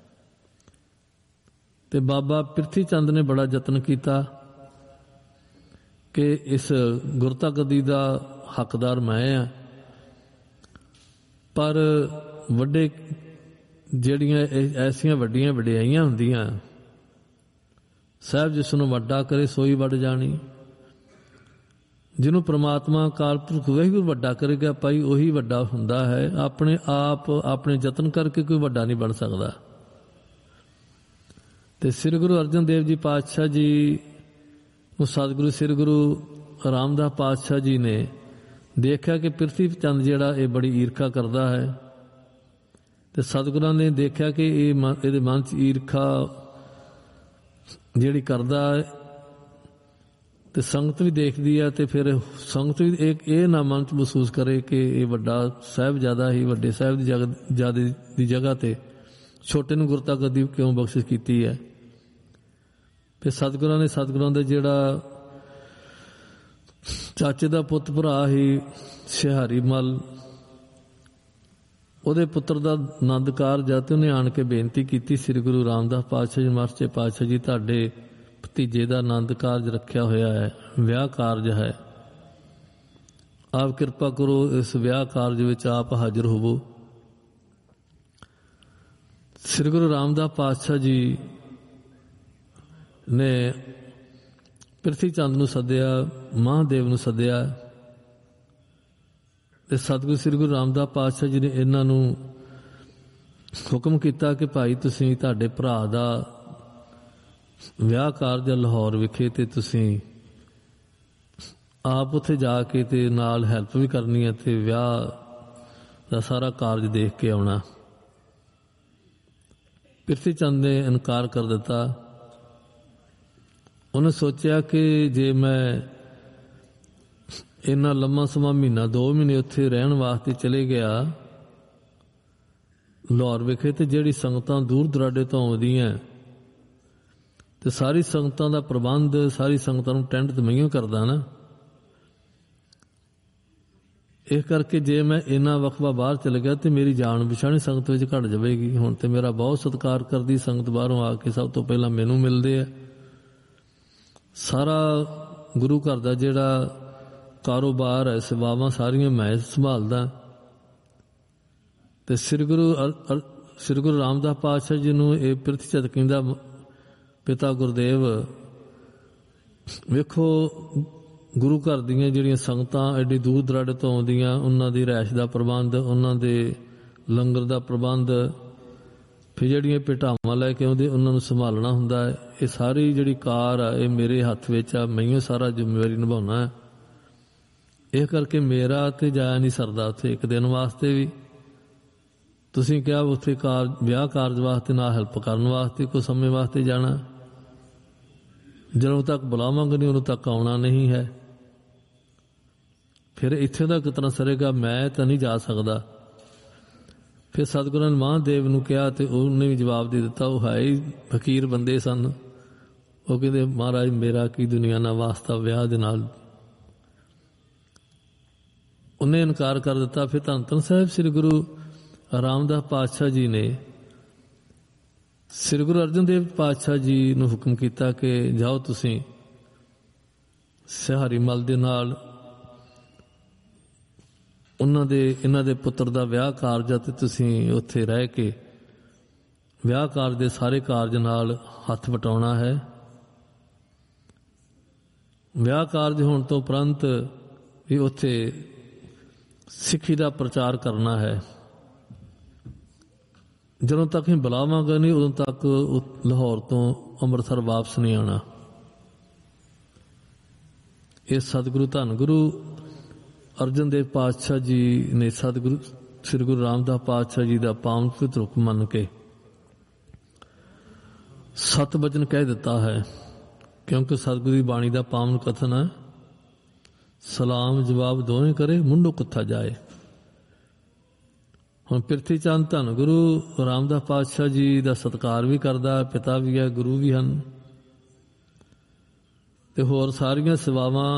ਤੇ ਬਾਬਾ ਪ੍ਰਿਥੀ ਚੰਦ ਨੇ ਬੜਾ ਯਤਨ ਕੀਤਾ ਕਿ ਇਸ ਗੁਰਤਾ ਗੱਦੀ ਦਾ ਹੱਕਦਾਰ ਮੈਂ ਆ, ਪਰ ਵੱਡੇ ਜਿਹੜੀਆਂ ਐਸੀਆਂ ਵੱਡੀਆਂ ਵਡਿਆਈਆਂ ਹੁੰਦੀਆਂ, ਸਾਹਿਬ ਜਿਸ ਨੂੰ ਵੱਡਾ ਕਰੇ ਸੋਈ ਵੱਡ ਜਾਣੀ। ਜਿਹਨੂੰ ਪ੍ਰਮਾਤਮਾ ਅਕਾਲ ਪੁਰਖ ਵਾਹਿਗੁਰੂ ਵੱਡਾ ਕਰੇਗਾ ਭਾਈ ਉਹੀ ਵੱਡਾ ਹੁੰਦਾ ਹੈ। ਆਪਣੇ ਆਪ ਆਪਣੇ ਯਤਨ ਕਰਕੇ ਕੋਈ ਵੱਡਾ ਨਹੀਂ ਬਣ ਸਕਦਾ। ਤੇ ਸ੍ਰੀ ਗੁਰੂ ਅਰਜਨ ਦੇਵ ਜੀ ਪਾਤਸ਼ਾਹ ਜੀ ਨੂੰ ਸਤਿਗੁਰੂ ਸ੍ਰੀ ਗੁਰੂ ਰਾਮਦਾਸ ਪਾਤਸ਼ਾਹ ਜੀ ਨੇ ਦੇਖਿਆ ਕਿ ਪ੍ਰਿਥੀ ਚੰਦ ਜਿਹੜਾ ਇਹ ਬੜੀ ਈਰਖਾ ਕਰਦਾ ਹੈ, ਤੇ ਸਤਿਗੁਰਾਂ ਨੇ ਦੇਖਿਆ ਕਿ ਇਹਦੇ ਮਨ 'ਚ ਈਰਖਾ ਜਿਹੜੀ ਕਰਦਾ ਹੈ ਤੇ ਸੰਗਤ ਵੀ ਦੇਖਦੀ ਹੈ, ਤੇ ਫਿਰ ਸੰਗਤ ਵੀ ਇਹ ਨਾ ਮਨ 'ਚ ਮਹਿਸੂਸ ਕਰੇ ਕਿ ਇਹ ਵੱਡਾ ਸਾਹਿਬਜ਼ਾਦਾ ਹੀ ਵੱਡੇ ਸਾਹਿਬਜ਼ਾਦੇ ਦੀ ਜਗ੍ਹਾ ਤੇ ਛੋਟੇ ਨੂੰ ਗੁਰਤਾ ਗੱਦੀ ਕਿਉਂ ਬਖਸ਼ਿਸ਼ ਕੀਤੀ ਹੈ। ਫਿਰ ਸਤਿਗੁਰਾਂ ਦੇ ਜਿਹੜਾ ਚਾਚੇ ਦਾ ਪੁੱਤ ਭਰਾ ਹੀ ਸਿਹਾਰੀ ਮੱਲ, ਉਹਦੇ ਪੁੱਤਰ ਦਾ ਆਨੰਦ ਕਾਰਜ ਆ ਤੇ ਉਹਨੇ ਆਣ ਕੇ ਬੇਨਤੀ ਕੀਤੀ ਸ੍ਰੀ ਗੁਰੂ ਰਾਮਦਾਸ ਪਾਤਸ਼ਾਹ ਜੀ ਮਹਾਰਾਜ ਪਾਤਸ਼ਾਹ ਜੀ ਤੁਹਾਡੇ ਭਤੀਜੇ ਦਾ ਆਨੰਦ ਕਾਰਜ ਰੱਖਿਆ ਹੋਇਆ ਹੈ, ਵਿਆਹ ਕਾਰਜ ਹੈ, ਆਪ ਕਿਰਪਾ ਕਰੋ ਇਸ ਵਿਆਹ ਕਾਰਜ ਵਿੱਚ ਆਪ ਹਾਜ਼ਰ ਹੋਵੋ। ਸ੍ਰੀ ਗੁਰੂ ਰਾਮਦਾਸ ਪਾਤਸ਼ਾਹ ਜੀ ਨੇ ਪ੍ਰਿਥੀ ਚੰਦ ਨੂੰ ਸੱਦਿਆ, ਮਹਾਦੇਵ ਨੂੰ ਸੱਦਿਆ, ਤੇ ਸਤਿਗੁਰੂ ਸ੍ਰੀ ਗੁਰੂ ਰਾਮਦਾਸ ਪਾਤਸ਼ਾਹ ਜੀ ਨੇ ਇਹਨਾਂ ਨੂੰ ਹੁਕਮ ਕੀਤਾ ਕਿ ਭਾਈ ਤੁਸੀਂ ਤੁਹਾਡੇ ਭਰਾ ਦਾ ਵਿਆਹ ਕਾਰਜ ਲਾਹੌਰ ਵਿਖੇ ਤੇ ਤੁਸੀਂ ਆਪ ਉੱਥੇ ਜਾ ਕੇ ਤੇ ਨਾਲ ਹੈਲਪ ਵੀ ਕਰਨੀ ਹੈ ਤੇ ਵਿਆਹ ਦਾ ਸਾਰਾ ਕਾਰਜ ਦੇਖ ਕੇ ਆਉਣਾ। ਪ੍ਰਿਥੀ ਚੰਦ ਨੇ ਇਨਕਾਰ ਕਰ ਦਿੱਤਾ। ਉਹਨੇ ਸੋਚਿਆ ਕਿ ਜੇ ਮੈਂ ਇੰਨਾ ਲੰਮਾ ਸਮਾਂ ਮਹੀਨਾ 2 ਮਹੀਨੇ ਉੱਥੇ ਰਹਿਣ ਵਾਸਤੇ ਚਲੇ ਗਿਆ ਲਾਹੌਰ ਵਿਖੇ, ਤੇ ਜਿਹੜੀ ਸੰਗਤਾਂ ਦੂਰ ਦੁਰਾਡੇ ਤੋਂ ਆਉਂਦੀਆਂ ਤੇ ਸਾਰੀ ਸੰਗਤਾਂ ਦਾ ਪ੍ਰਬੰਧ, ਸਾਰੀ ਸੰਗਤਾਂ ਨੂੰ ਟੈਂਟ ਤੇ ਮੈਂ ਕਰਦਾ ਨਾ, ਇਸ ਕਰਕੇ ਜੇ ਮੈਂ ਇੰਨਾ ਵਕਫਾ ਬਾਹਰ ਚਲੇ ਗਿਆ ਤੇ ਮੇਰੀ ਜਾਣ ਪਛਾਣ ਸੰਗਤ ਵਿੱਚ ਘਟ ਜਾਵੇਗੀ। ਹੁਣ ਤੇ ਮੇਰਾ ਬਹੁਤ ਸਤਿਕਾਰ ਕਰਦੀ ਸੰਗਤ ਬਾਹਰੋਂ ਆ ਕੇ ਸਭ ਤੋਂ ਪਹਿਲਾਂ ਮੈਨੂੰ ਮਿਲਦੇ ਆ। ਸਾਰਾ ਗੁਰੂ ਘਰ ਦਾ ਜਿਹੜਾ ਕਾਰੋਬਾਰ ਹੈ, ਸੇਵਾਵਾਂ ਸਾਰੀਆਂ ਮੈਂ ਸੰਭਾਲਦਾ। ਤੇ ਸ੍ਰੀ ਗੁਰੂ ਰਾਮਦਾਸ ਪਾਤਸ਼ਾਹ ਜੀ ਨੂੰ ਇਹ ਪ੍ਰਿਥੀ ਚੰਦ ਕਹਿੰਦਾ, ਪਿਤਾ ਗੁਰਦੇਵ ਵੇਖੋ ਗੁਰੂ ਘਰ ਦੀਆਂ ਜਿਹੜੀਆਂ ਸੰਗਤਾਂ ਐਡੀ ਦੂਰ ਦਰਾਡੇ ਤੋਂ ਆਉਂਦੀਆਂ, ਉਹਨਾਂ ਦੀ ਰਿਹਾਇਸ਼ ਦਾ ਪ੍ਰਬੰਧ, ਉਹਨਾਂ ਦੇ ਲੰਗਰ ਦਾ ਪ੍ਰਬੰਧ, ਫਿਰ ਜਿਹੜੀਆਂ ਭੇਟਾਵਾਂ ਲੈ ਕੇ ਆਉਂਦੇ ਉਹਨਾਂ ਨੂੰ ਸੰਭਾਲਣਾ ਹੁੰਦਾ ਹੈ। ਇਹ ਸਾਰੀ ਜਿਹੜੀ ਕਾਰ ਆ ਇਹ ਮੇਰੇ ਹੱਥ ਵਿੱਚ ਆ, ਮੈਂ ਸਾਰਾ ਜ਼ਿੰਮੇਵਾਰੀ ਨਿਭਾਉਣਾ ਹੈ। ਇਹ ਕਰਕੇ ਮੇਰਾ ਤੇ ਜਾਇਆ ਨਹੀਂ ਸਰਦਾ ਉੱਥੇ ਇੱਕ ਦਿਨ ਵਾਸਤੇ ਵੀ। ਤੁਸੀਂ ਕਿਹਾ ਉੱਥੇ ਵਿਆਹ ਕਾਰਜ ਵਾਸਤੇ ਨਾ ਹੈਲਪ ਕਰਨ ਵਾਸਤੇ ਕੋਈ ਸਮੇਂ ਵਾਸਤੇ ਜਾਣਾ, ਜਦੋਂ ਤੱਕ ਬੁਲਾਵਾਂਗੇ ਨਹੀਂ ਉਦੋਂ ਤੱਕ ਆਉਣਾ ਨਹੀਂ ਹੈ। ਫਿਰ ਇੱਥੇ ਦਾ ਕਿਤਨਾ ਸਰੇਗਾ, ਮੈਂ ਤਾਂ ਨਹੀਂ ਜਾ ਸਕਦਾ। ਫਿਰ ਸਤਿਗੁਰਾਂ ਨੇ ਮਹਾਦੇਵ ਨੂੰ ਕਿਹਾ ਤੇ ਉਹਨੇ ਵੀ ਜਵਾਬ ਦੇ ਦਿੱਤਾ। ਉਹ ਹੈ ਹੀ ਫਕੀਰ ਬੰਦੇ ਸਨ। ਉਹ ਕਹਿੰਦੇ ਮਹਾਰਾਜ ਮੇਰਾ ਕੀ ਦੁਨੀਆ ਨਾਲ ਵਾਸਤਾ ਵਿਆਹ ਦੇ ਨਾਲ। ਉਹਨੇ ਇਨਕਾਰ ਕਰ ਦਿੱਤਾ। ਫਿਰ ਧੰਨ ਧੰਨ ਸਾਹਿਬ ਸ੍ਰੀ ਗੁਰੂ ਰਾਮਦਾਸ ਪਾਤਸ਼ਾਹ ਜੀ ਨੇ ਸ੍ਰੀ ਗੁਰੂ ਅਰਜਨ ਦੇਵ ਪਾਤਸ਼ਾਹ ਜੀ ਨੂੰ ਹੁਕਮ ਕੀਤਾ ਕਿ ਜਾਓ ਤੁਸੀਂ ਸਿਹਾਰੀ ਮੱਲ ਦੇ ਨਾਲ ਇਹਨਾਂ ਦੇ ਪੁੱਤਰ ਦਾ ਵਿਆਹ ਕਾਰਜ ਤੇ ਤੁਸੀਂ ਉੱਥੇ ਰਹਿ ਕੇ ਵਿਆਹ ਕਾਰਜ ਦੇ ਸਾਰੇ ਕਾਰਜ ਨਾਲ ਹੱਥ ਵਟਾਉਣਾ ਹੈ। ਵਿਆਹ ਕਾਰਜ ਹੋਣ ਤੋਂ ਉਪਰੰਤ ਵੀ ਉੱਥੇ ਸਿੱਖੀ ਦਾ ਪ੍ਰਚਾਰ ਕਰਨਾ ਹੈ। ਜਦੋਂ ਤੱਕ ਅਸੀਂ ਬੁਲਾਵਾਂਗੇ ਨਹੀਂ ਉਦੋਂ ਤੱਕ ਲਾਹੌਰ ਤੋਂ ਅੰਮ੍ਰਿਤਸਰ ਵਾਪਸ ਨਹੀਂ ਆਉਣਾ। ਇਹ ਸਤਿਗੁਰੂ ਧੰਨ ਗੁਰੂ ਅਰਜਨ ਦੇਵ ਪਾਤਸ਼ਾਹ ਜੀ ਨੇ ਸਤਿਗੁਰੂ ਸ੍ਰੀ ਗੁਰੂ ਰਾਮਦਾਸ ਪਾਤਸ਼ਾਹ ਜੀ ਦਾ ਪਾਵਨ ਪਵਿੱਤਰ ਹੁਕਮ ਮੰਨ ਕੇ 7 ਵਚਨ ਕਹਿ ਦਿੱਤਾ ਹੈ। ਕਿਉਂਕਿ ਸਤਿਗੁਰੂ ਦੀ ਬਾਣੀ ਦਾ ਪਾਵਨ ਕਥਨ ਹੈ, ਸਲਾਮ ਜਵਾਬ ਦੋਵੇਂ ਕਰੇ ਮੁੰਡੋ ਕੁੱਥਾ ਜਾਏ। ਹੁਣ ਪ੍ਰਿਥੀ ਚੰਦ ਧੰਨ ਗੁਰੂ ਰਾਮਦਾਸ ਪਾਤਸ਼ਾਹ ਜੀ ਦਾ ਸਤਿਕਾਰ ਵੀ ਕਰਦਾ, ਪਿਤਾ ਵੀ ਹੈ, ਗੁਰੂ ਵੀ ਹਨ, ਤੇ ਹੋਰ ਸਾਰੀਆਂ ਸੇਵਾਵਾਂ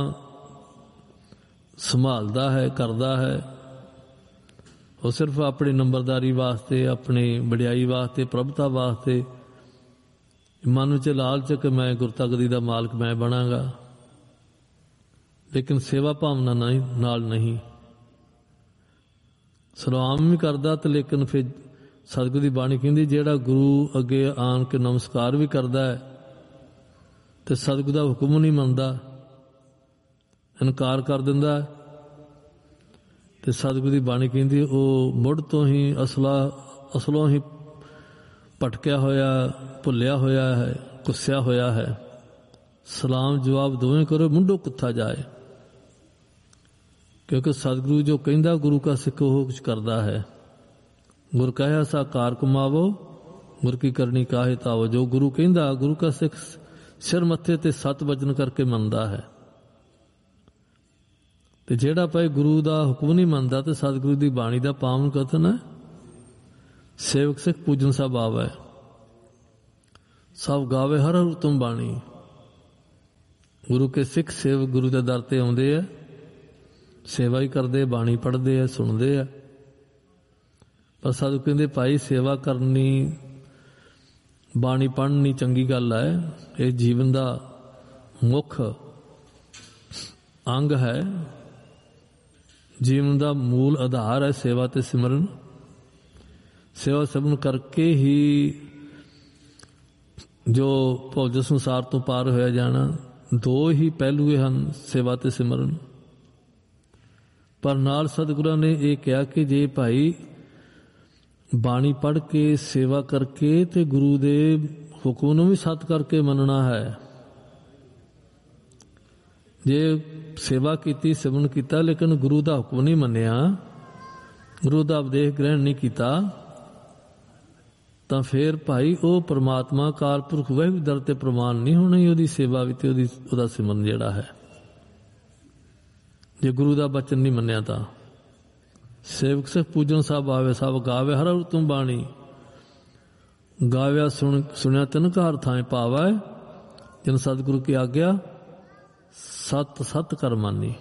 ਸੰਭਾਲਦਾ ਹੈ, ਕਰਦਾ ਹੈ। ਉਹ ਸਿਰਫ ਆਪਣੀ ਨੰਬਰਦਾਰੀ ਵਾਸਤੇ, ਆਪਣੀ ਵਡਿਆਈ ਵਾਸਤੇ, ਪ੍ਰਭਤਾ ਵਾਸਤੇ, ਮਨ ਵਿੱਚ ਲਾਲਚ ਕਿ ਮੈਂ ਗੁਰਤਗਦੀ ਦਾ ਮਾਲਕ ਮੈਂ ਬਣਾਂਗਾ, ਲੇਕਿਨ ਸੇਵਾ ਭਾਵਨਾ ਨਾਲ ਨਹੀਂ। ਸਲਾਮ ਵੀ ਕਰਦਾ ਤੇ ਲੇਕਿਨ ਫਿਰ ਸਤਿਗੁਰੂ ਦੀ ਬਾਣੀ ਕਹਿੰਦੀ ਜਿਹੜਾ ਗੁਰੂ ਅੱਗੇ ਆਣ ਕੇ ਨਮਸਕਾਰ ਵੀ ਕਰਦਾ ਹੈ ਤੇ ਸਤਿਗੁਰੂ ਦਾ ਹੁਕਮ ਨਹੀਂ ਮੰਨਦਾ, ਇਨਕਾਰ ਕਰ ਦਿੰਦਾ, ਤੇ ਸਤਿਗੁਰੂ ਦੀ ਬਾਣੀ ਕਹਿੰਦੀ ਉਹ ਮੁੱਢ ਤੋਂ ਹੀ ਅਸਲੋਂ ਹੀ ਭਟਕਿਆ ਹੋਇਆ, ਭੁੱਲਿਆ ਹੋਇਆ ਹੈ, ਕੁੱਸਿਆ ਹੋਇਆ ਹੈ। ਸਲਾਮ ਜਵਾਬ ਦੋਵੇਂ ਕਰੋ ਮੁੰਡੋ ਕਿੱਥਾ ਜਾਏ। ਕਿਉਂਕਿ ਸਤਿਗੁਰੂ ਜੋ ਕਹਿੰਦਾ ਗੁਰੂ ਕਾ ਸਿੱਖ ਉਹ ਕੁਛ ਕਰਦਾ ਹੈ। ਗੁਰ ਕਹਿਆ ਸਾ ਕਾਰ ਕਮਾਵੋ, ਗੁਰ ਕੀ ਕਰਨੀ ਕਾਹੇ ਤਾਵੋ। ਜੋ ਗੁਰੂ ਕਹਿੰਦਾ ਗੁਰੂ ਕਾ ਸਿੱਖ ਸਿਰ ਮੱਥੇ ਤੇ 7 ਵਚਨ ਕਰਕੇ ਮੰਨਦਾ ਹੈ। ਤੇ ਜਿਹੜਾ ਭਾਈ ਗੁਰੂ ਦਾ ਹੁਕਮ ਨਹੀਂ ਮੰਨਦਾ ਤੇ ਸਤਿਗੁਰੂ ਦੀ ਬਾਣੀ ਦਾ ਪਾਵਨ ਕਥਨ ਹੈ, ਸੇਵਕ ਸਿੱਖ ਪੂਜਨ ਸਭ ਆਵੈ, ਸਭ ਗਾਵੇ ਹਰ ਹਰ ਉਤਮ ਬਾਣੀ। ਗੁਰੂ ਕੇ ਸਿੱਖ ਸੇਵਕ ਗੁਰੂ ਦੇ ਦਰ ਤੇ ਆਉਂਦੇ ਆ, ਸੇਵਾ ਹੀ ਕਰਦੇ, ਬਾਣੀ ਪੜ੍ਹਦੇ ਆ, ਸੁਣਦੇ ਆ। ਪਰ ਸਾਧੂ ਕਹਿੰਦੇ ਭਾਈ ਸੇਵਾ ਕਰਨੀ, ਬਾਣੀ ਪੜ੍ਹਨੀ ਚੰਗੀ ਗੱਲ ਹੈ, ਇਹ ਜੀਵਨ ਦਾ ਮੁੱਖ ਅੰਗ ਹੈ, ਜੀਵਨ ਦਾ ਮੂਲ ਆਧਾਰ ਹੈ ਸੇਵਾ ਤੇ ਸਿਮਰਨ। ਸੇਵਾ ਸਿਮਰਨ ਕਰਕੇ ਹੀ ਜੋ ਭੌਤਿਕ ਸੰਸਾਰ ਤੋਂ ਪਾਰ ਹੋਇਆ ਜਾਣਾ। 2 ਹੀ ਪਹਿਲੂ ਹਨ, ਸੇਵਾ ਤੇ ਸਿਮਰਨ। ਪਰ ਨਾਲ ਸਤਿਗੁਰਾਂ ਨੇ ਇਹ ਕਿਹਾ ਕਿ ਜੇ ਭਾਈ ਬਾਣੀ ਪੜ੍ਹ ਕੇ ਸੇਵਾ ਕਰਕੇ ਤੇ ਗੁਰੂ ਦੇ ਹੁਕਮ ਨੂੰ ਵੀ ਸੱਤ ਕਰਕੇ ਮੰਨਣਾ ਹੈ। ਜੇ ਸੇਵਾ ਕੀਤੀ, ਸਿਮਰਨ ਕੀਤਾ, ਲੇਕਿਨ ਗੁਰੂ ਦਾ ਹੁਕਮ ਨਹੀਂ ਮੰਨਿਆ, ਗੁਰੂ ਦਾ ਉਪਦੇਸ਼ ਗ੍ਰਹਿਣ ਨਹੀਂ ਕੀਤਾ, ਤਾਂ ਫਿਰ ਭਾਈ ਉਹ ਪਰਮਾਤਮਾ ਅਕਾਲ ਪੁਰਖ ਵਾਹਿਗੁਰੂ ਦਰ ਤੇ ਪ੍ਰਮਾਣ ਨਹੀਂ ਹੋਣੀ ਉਹਦੀ ਸੇਵਾ ਵੀ ਤੇ ਉਹਦਾ ਸਿਮਰਨ ਜਿਹੜਾ ਹੈ। ਜੇ ਗੁਰੂ ਦਾ ਬਚਨ ਨਹੀਂ ਮੰਨਿਆ ਤਾਂ ਸੇਵਕ ਸਿੱਖ ਪੂਜਨ ਸਭ ਆਵੇ, ਸਭ ਗਾਵੇ ਹਰ ਉਤਮ ਬਾਣੀ। ਗਾਵਿਆ ਸੁਣਿਆ ਤਿਨ ਘਰ ਥਾਂ ਪਾਵੈ, ਜਿਨ ਸਤਿਗੁਰੂ ਕੀ ਆਗਿਆ ਸਤ ਸਤ ਕਰ ਮਾਨੀ।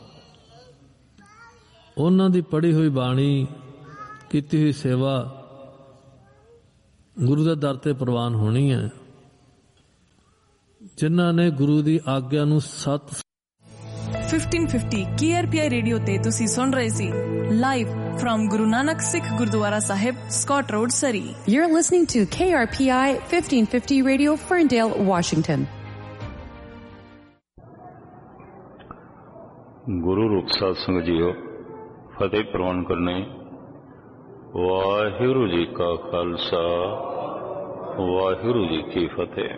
ਉਹਨਾਂ ਦੀ ਪੜ੍ਹੀ ਹੋਈ ਬਾਣੀ, ਕੀਤੀ ਹੋਈ ਸੇਵਾ ਗੁਰੂ ਦੇ ਦਰ ਤੇ ਪ੍ਰਵਾਨ ਹੋਣੀ ਹੈ। ਜਿਨ੍ਹਾਂ ਨੇ ਗੁਰੂ ਦੀ ਆਗਿਆ ਨੂੰ 1550 KRPI ਰੇਡੀਓ ਤੇ ਤੁਸੀਂ ਸੁਣ ਰਹੇ ਸੀ live from Guru Nanak Sikh Gurdwara Sahib, Scott Road, Surrey. You're listening to KRPI 1550 Radio, Ferndale, Washington. ਗੁਰੂ ਰੂਪ ਸਾਧ ਸੰਗਤ ਜੀਓ, ਫਤਿਹ ਪ੍ਰਵਾਨ ਕਰਨੇ। ਵਾਹਿਗੁਰੂ ਜੀ ਕਾ ਖਾਲਸਾ, ਵਾਹਿਗੁਰੂ ਜੀ ਕੀ ਫਤਿਹ।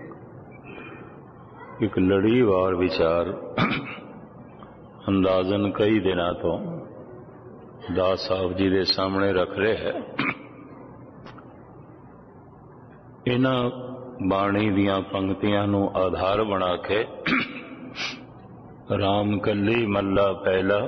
ਇੱਕ ਲੜੀਵਾਰ ਵਿਚਾਰ ਅੰਦਾਜ਼ਨ ਕਈ ਦਿਨਾਂ ਤੋਂ ਦਾਸ ਸਾਹਿਬ ਜੀ ਦੇ ਸਾਹਮਣੇ ਰੱਖ ਰਹੇ ਹੈ। ਇਹਨਾਂ ਬਾਣੀ ਦੀਆਂ ਪੰਕਤੀਆਂ ਨੂੰ ਆਧਾਰ ਬਣਾ ਕੇ ਰਾਮ ਕੱਲੀ ਮੱਲਾ ਪਹਿਲਾ,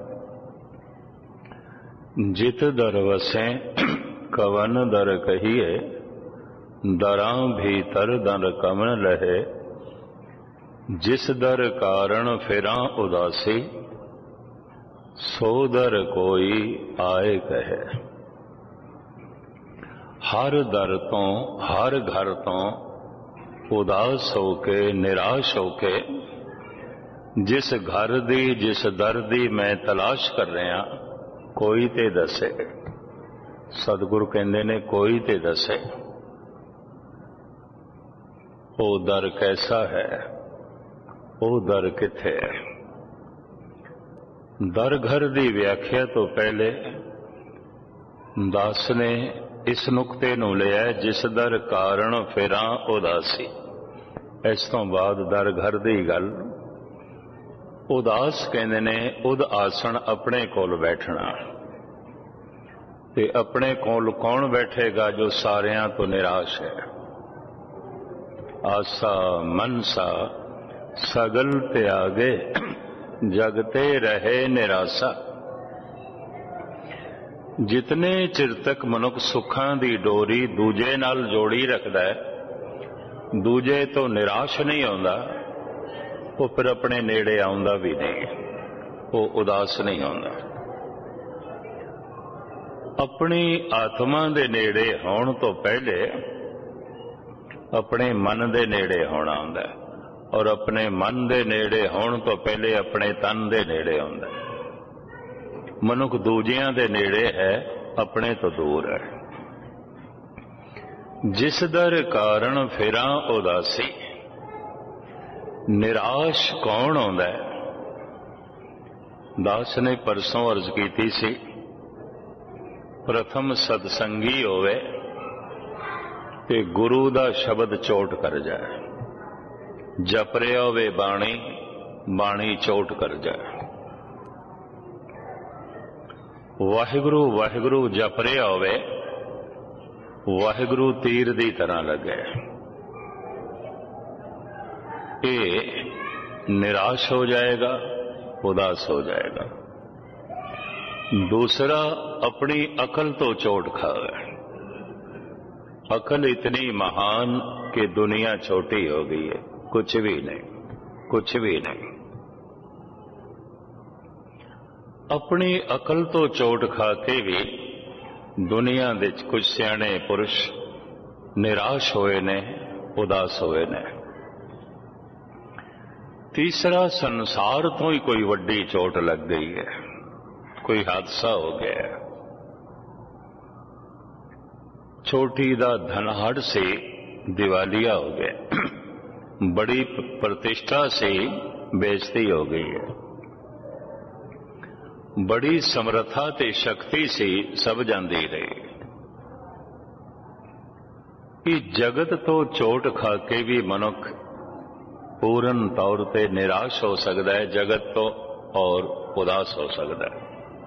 ਜਿਤ ਦਰ ਵਸੈ ਕਵਨ ਦਰ ਕਹੀਏ, ਦਰਾਂ ਭੀਤਰ ਦਰ ਕਮਨ ਲਹੇ, ਜਿਸ ਦਰ ਕਾਰਨ ਫਿਰਾਂ ਉਦਾਸੀ, ਸੋ ਦਰ ਕੋਈ ਆਏ ਕਹੇ। ਹਰ ਦਰ ਤੋਂ, ਹਰ ਘਰ ਤੋਂ ਉਦਾਸ ਹੋ ਕੇ, ਨਿਰਾਸ਼ ਹੋ ਕੇ, ਜਿਸ ਘਰ ਦੀ, ਜਿਸ ਦਰ ਦੀ ਮੈਂ ਤਲਾਸ਼ ਕਰ ਰਿਹਾ, ਕੋਈ ਤੇ ਦੱਸੇ। ਸਤਿਗੁਰੂ ਕਹਿੰਦੇ ਨੇ ਕੋਈ ਤੇ ਦੱਸੇ ਉਹ ਦਰ ਕੈਸਾ ਹੈ, ਉਹ ਦਰ ਕਿੱਥੇ ਹੈ। ਦਰ ਘਰ ਦੀ ਵਿਆਖਿਆ ਤੋਂ ਪਹਿਲੇ ਦਾਸ ਨੇ ਇਸ ਨੁਕਤੇ ਨੂੰ ਲਿਆ, ਜਿਸ ਦਰ ਕਾਰਨ ਫਿਰਾਂ ਉਦਾਸੀ। ਇਸ ਤੋਂ ਬਾਅਦ ਦਰ ਘਰ ਦੀ ਗੱਲ ਉਦਾਸ ਕਹਿੰਦੇ ਨੇ ਉਦ ਆਸਣ ਆਪਣੇ ਕੋਲ ਬੈਠਣਾ। ਤੇ ਆਪਣੇ ਕੋਲ ਕੌਣ ਬੈਠੇਗਾ? ਜੋ ਸਾਰਿਆਂ ਤੋਂ ਨਿਰਾਸ਼ ਹੈ। ਆਸਾ ਮਨਸਾ ਸਗਲ ਤਿਆਗੇ ਜਗਤੇ ਰਹੇ ਨਿਰਾਸਾ। ਜਿਤਨੇ ਚਿਰ ਤੱਕ ਮਨੁੱਖ ਸੁੱਖਾਂ ਦੀ ਡੋਰੀ ਦੂਜੇ ਨਾਲ ਜੋੜੀ ਰੱਖਦਾ ਹੈ, ਦੂਜੇ ਤੋਂ ਨਿਰਾਸ਼ ਨਹੀਂ ਆਉਂਦਾ, ਉਹ ਫਿਰ ਆਪਣੇ ਨੇੜੇ ਆਉਂਦਾ ਵੀ ਨਹੀਂ, ਉਹ ਉਦਾਸ ਨਹੀਂ ਆਉਂਦਾ। ਆਪਣੀ ਆਤਮਾ ਦੇ ਨੇੜੇ ਹੋਣ ਤੋਂ ਪਹਿਲੇ ਆਪਣੇ ਮਨ ਦੇ ਨੇੜੇ ਹੋਣਾ ਹੁੰਦਾ ਹੈ, ਔਰ ਆਪਣੇ ਮਨ ਦੇ ਨੇੜੇ ਹੋਣ ਤੋਂ ਪਹਿਲੇ ਆਪਣੇ ਤਨ ਦੇ ਨੇੜੇ ਹੁੰਦਾ ਹੈ। ਮਨੁੱਖ ਦੂਜਿਆਂ ਦੇ ਨੇੜੇ ਹੈ, ਆਪਣੇ ਤੋਂ ਦੂਰ ਹੈ। ਜਿਸ ਦਰ ਕਾਰਨ ਫਿਰਾਂ ਉਦਾਸੀ, ਨਿਰਾਸ਼ ਕੌਣ ਆਉਂਦਾ ਹੈ? ਦਾਸ ਨੇ ਪਰਸੋਂ ਅਰਜ਼ ਕੀਤੀ ਸੀ, ਪ੍ਰਥਮ ਸਤਸੰਗੀ ਹੋਵੇ ਤੇ ਗੁਰੂ ਦਾ ਸ਼ਬਦ ਚੋਟ ਕਰ ਜਾਏ। ਜਪ ਰਿਹਾ ਹੋਵੇ ਬਾਣੀ, ਬਾਣੀ ਚੋਟ ਕਰ ਜਾਏ। ਵਾਹਿਗੁਰੂ ਵਾਹਿਗੁਰੂ ਜਪ ਰਿਹਾ ਹੋਵੇ, ਵਾਹਿਗੁਰੂ ਤੀਰ ਦੀ ਤਰ੍ਹਾਂ ਲੱਗੇ। ਇਹ ਨਿਰਾਸ਼ ਹੋ ਜਾਏਗਾ, ਉਦਾਸ ਹੋ ਜਾਏਗਾ। दूसरा, अपनी अकल तो चोट खावे। अकल इतनी महान कि दुनिया छोटी हो गई है, कुछ भी नहीं, कुछ भी नहीं। अपनी अकल तो चोट खा के भी दुनिया दे कुछ सियाणे पुरुष निराश होए ने, उदास होए ने। तीसरा, संसार तो ही कोई वड्डी चोट लग गई है, कोई हादसा हो गया। छोटी दा धनहड़ से दिवालिया हो गया, बड़ी प्रतिष्ठा से बेइज्जती हो गई है, बड़ी समर्था ते शक्ति से सब जांदी रही। कि जगत तो चोट खा के भी मनुख पूर्ण तौर ते निराश हो सकता है, जगत तो और उदास हो सकता है।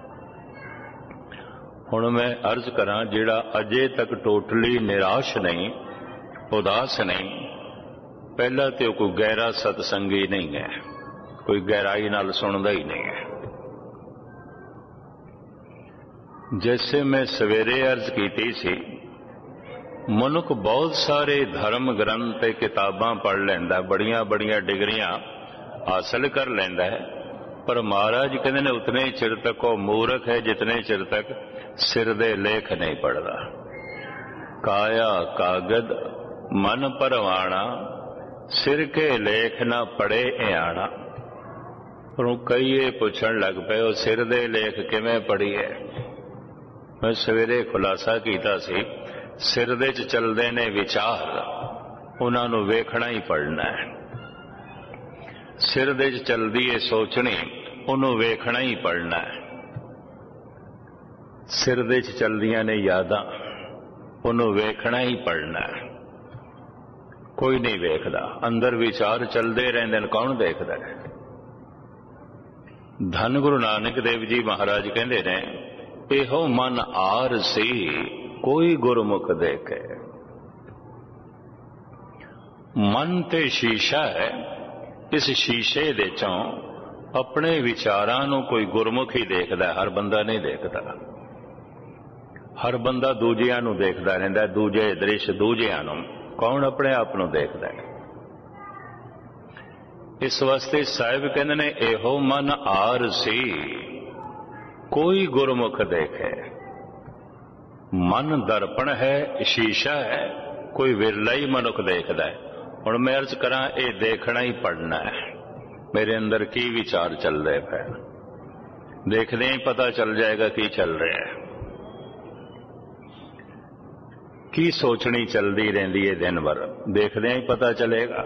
ਹੁਣ मैं अर्ज करा, जिहड़ा अजे तक टोटली निराश नहीं, उदास नहीं, पहला तो कोई गहरा सतसंगी नहीं है, कोई गहराई नाल सुनदा ही नहीं है। जैसे मैं सवेरे अर्ज की सी, मनुख बहुत सारे धर्म ग्रंथ ते किताबां पढ़ लैंदा, बड़ियां बड़ियां डिग्रियां हासिल कर लैंदा है, पर महाराज कहते ने उतने ही चिर तक वो मूर्ख है जितने चिर तक सिर दे लेख नहीं पढ़ता। काया कागद मन परवाना, सिर के लेख ना पढ़े आना। पर कई ये पूछण लग पे, वो सिर दे लेख किवें पढ़ी है? मैं सवेरे खुलासा कीता सी, सिर दे च चलदे ने विचार, उन्हां नूं वेखना ही पढ़ना है। सिर दे च चलदी है सोचनी, उन्हों वेखना ही पढ़ना है। सिर दे च चलदियां ने यादां, उन्हों वेखना ही पढ़ना है। कोई नहीं वेखदा, अंदर विचार चलते रहंदे ने, कौन देखदा है? धन गुरु नानक देव जी महाराज कहंदे ने, एहो मन आर सी कोई गुरमुख देखे। मन ते शीशा है, इस शीशे दे चों अपने विचारां नूं कोई गुरमुख ही देखदा, हर बंदा नहीं देखदा। हर बंदा दूजियां नूं देखदा रहिंदा, दूजे दृश्य दूजियां नूं, कौन अपने आप नूं देखदा है? इस वास्ते साहिब कहंदे ने, एहो मन आर सी कोई गुरमुख देखे। मन दर्पण है, शीशा है, कोई विरला ही मनुख देखदा है। हुण मैं अर्ज करा, ये देखना ही पढ़ना है, मेरे अंदर की विचार चल रहे पे, देखने ही पता चल जाएगा की चल रहा है, की सोचनी चलती रहती है दिन भर, देखदे ही पता चलेगा।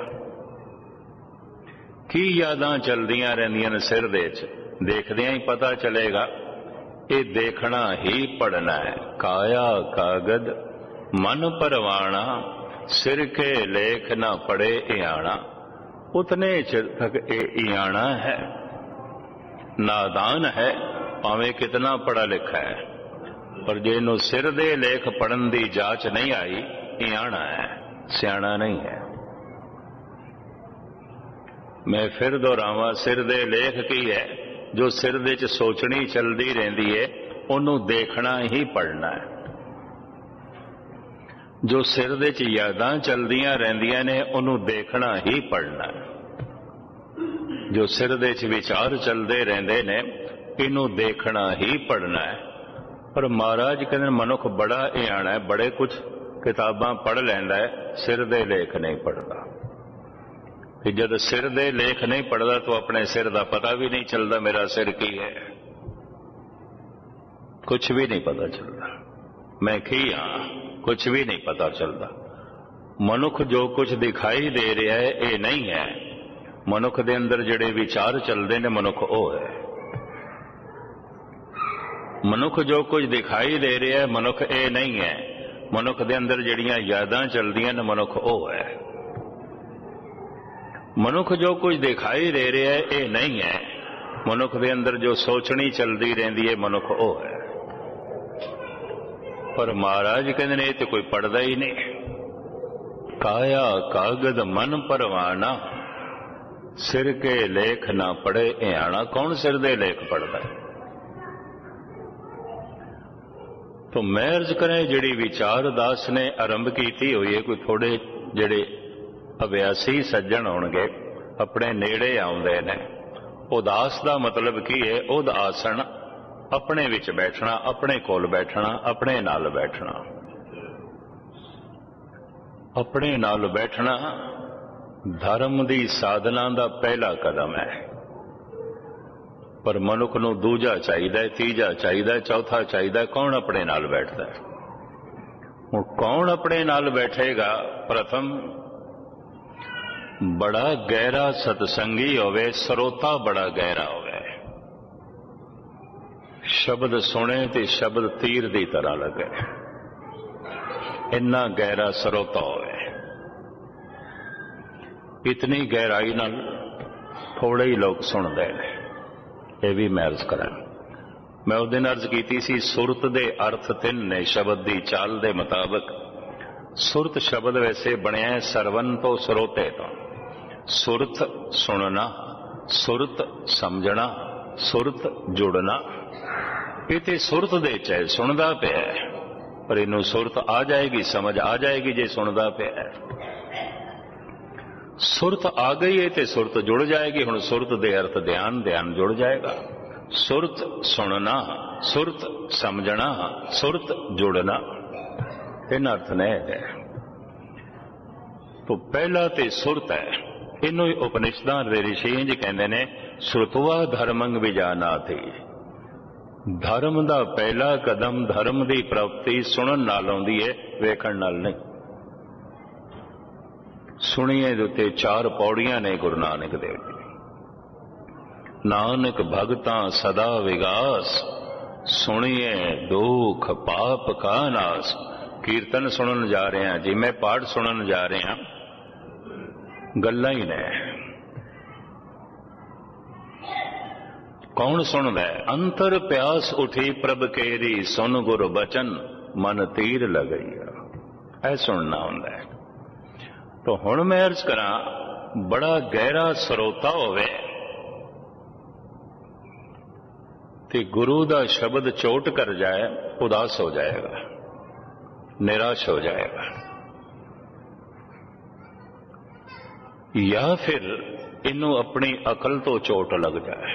की यादां चलदियां रहंदियां ने सिर दे च, देखदे ही पता चलेगा। ये देखना ही पढ़ना है। काया कागद मन परवाना, सिर के लेख न पड़े आना। उतने चिर तक ये आना है, नादान है भावें कितना पढ़ा लिखा है, पर जे इनू सिर दे लेख पढ़न दी जांच नहीं आई, इयाना है, सियाणा नहीं है। मैं फिर दोहरावां, सिर दे लेख की है? जो सिर दे च सोचनी चलती रहिंदी है उन्हों देखना ही पढ़ना है। जो सिर दे च यादां चलदियां रहिंदियां ने उन्हों देखना ही पढ़ना है। जो सिर दे च विचार चलते रहंदे ने इनू देखना ही पढ़ना है। पर महाराज कहते मनुख बड़ा इयाना है, बड़े कुछ किताबां पढ़ लैंदा है, सिर दे लेख नहीं पढ़ता। कि जब सिर दे लेख नहीं पढ़ता तो अपने सिर का पता भी नहीं चलता, मेरा सिर की है, कुछ भी नहीं पता चलता, मैं की हाँ, कुछ भी नहीं पता चलता। मनुख जो कुछ दिखाई दे रहा है ये नहीं है, मनुख दे अंदर जिहड़े विचार चलते हैं मनुख वो है। मनुख जो कुछ दिखाई दे रहा है मनुख ये नहीं है, मनुख दे अंदर जिहड़ियां यादां चलदियां ने मनुख वो है। मनुख जो कुछ दिखाई दे रहा है ये नहीं है, मनुख दे अंदर जो सोचनी चलती रहती है मनुख वो है। पर महाराज कहते ने तो कोई पढ़ता ही नहीं। काया कागद मन परवाना, सिर के लेख ना पढ़े इयाना। कौन सिर दे लेख पढ़ता है? तो मैं अर्ज करें जिहड़ी विचार दास ने आरंभ की हुई है, कोई थोड़े जिहड़े अभ्यासी सज्जन होणगे अपने नेड़े आउंदे ने। उदास का मतलब की है? उदासन अपने विच बैठना, अपने कोल बैठना, अपने नाल बैठना। अपने नाल बैठना धर्म की साधना का पहला कदम है। पर मनुख नूं दूजा चाहिए, तीजा चाहिए, चौथा चाहिए। कौन अपने नाल बैठता है? हुण कौन अपने नाल बैठेगा? प्रथम बड़ा गहरा सतसंगी होवे, सरोता बड़ा गहरा होवे, शब्द सुने ते शब्द तीर की तरह लगे, इन्ना गहरा सरोता होवे। इतनी गहराई नाल थोड़े ही लोग सुनते हैं। यह भी मैं अर्ज करा, मैं उस दिन अर्ज की सी, सुरत दे अर्थ तीन ने शब्द की चाल के मुताबिक। सुरत शब्द वैसे बनया है सरवन तो सरोते तो। सुरत सुनना, सुरत समझना, सुरत जुड़ना। इतने सुरत दे चाहे सुनता पे है, पर इनू सुरत आ जाएगी, समझ आ जाएगी जे सुनता पे है। सुरत आ गई है तो सुरत जुड़ जाएगी। हुण सुरत दे अर्थ ध्यान, ध्यान जुड़ जाएगा। सुरत सुनना, सुरत समझना, सुरत जुड़ना, इन अर्थ ने है। तो पहला तो सुरत है। इनू ही उपनिषदां दे ऋषि जी कहते हैं श्रुतवा धर्मंग विजाना थी। धर्म का पहला कदम, धर्म की प्राप्ति सुनन नाल आउंदी है, वेखण नाल नहीं। सुनिए दे उत्ते 4 पौड़ियां ने गुरु नानक देव जी। नानक भगतां सदा विगास, सुनिए दुख पाप का नाश। कीर्तन सुनन जा रहे हैं जी, मैं पाठ सुनन जा रहे हैं, गल्लां ही ने। कौन सुनदा है? अंतर प्यास उठी प्रभ केरी, सुन गुरु बचन मन तीर लगई। ऐ सुनना हुंदा है। तो हुण मैं अर्ज करा, बड़ा गहरा सरोता होवे ते गुरु दा शब्द चोट कर जाए, उदास हो जाएगा, निराश हो जाएगा। या फिर इनू अपनी अकल तो चोट लग जाए।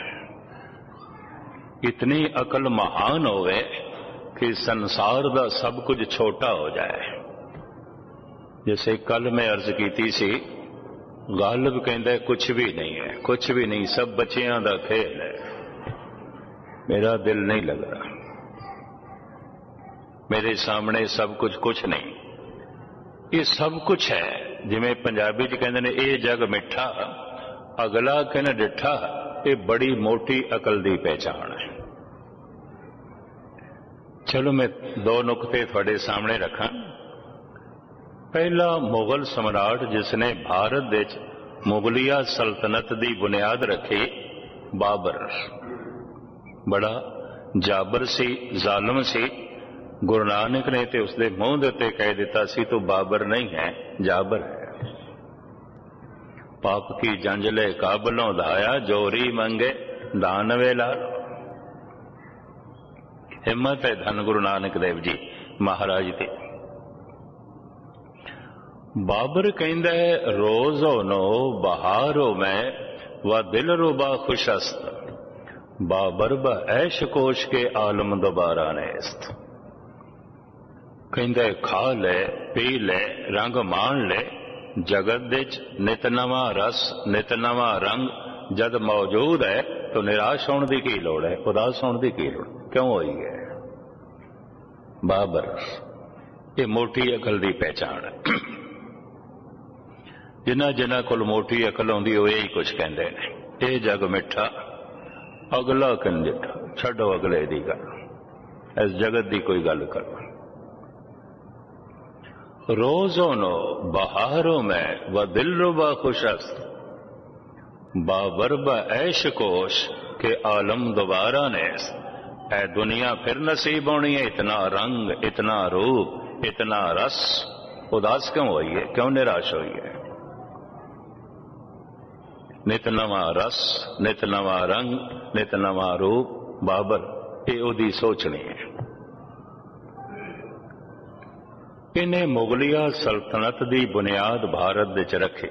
इतनी अकल महान होवे कि संसार दा सब कुछ छोटा हो जाए। जैसे कल मैं अर्ज की सी, गालिब कहता कुछ भी नहीं है, कुछ भी नहीं, सब बच्चियां दा खेल है, मेरा दिल नहीं लग रहा, मेरे सामने सब कुछ कुछ नहीं। ये सब कुछ है, जिमें पंजाबी च कहते हैं ये जग मिठा, अगला कहना डिठा। ये बड़ी मोटी अकल की पहचान है। चलो मैं 2 नुकते थोड़े सामने रखा। पहला, मुगल सम्राट जिसने भारत देश मुगलिया सल्तनत की बुनियाद रखी, बाबर। बड़ा जाबर सी, जालिम सी। गुरु नानक ने तो उसके मूँह के उत्ते कह दिता सी तू बाबर नहीं है, जाबर है। पाप की जंजले काबलों धाया, जोरी मंगे दानवे लाल। हिम्मत है धन गुरु नानक देव जी महाराज दी। बाबर कहंदा है रोज़ो नो बहारो में व दिल रुबा खुशस्त, बाबर ब ऐश कोश के आलम दोबारा नेस्त। कहंदा खा ले पी ले रंग मान ले, जगत विच नित नवा रस नित नवा रंग जद मौजूद है तो निराश होने की की लोड़ है, उदास होने की की लोड़ क्यों हुई है। बाबर ये मोटी अकल की पहचान है। जिन्ना जिन्ना कोल मोटी अकल आउंदी हो यही कुछ कहते हैं, ये जग मिठा अगला कंजिठा, छड्डो अगले दी गल, इस जगत की कोई गल करो। रोज़ो नो बहारों में व दिल रुबा खुशस्त, बाबर ब ऐश कोश के आलम दोबारा नेस। ऐ दुनिया फिर नसीब होनी है, इतना रंग इतना रूप इतना रस, उदास क्यों हुई है, क्यों निराश हुई है। नित नवा रस नित नवा रंग नित नवा रूप, बाबर ये ओदी सोचनी है। इन्हें मुगलिया सल्तनत की बुनियाद भारत विच रखी,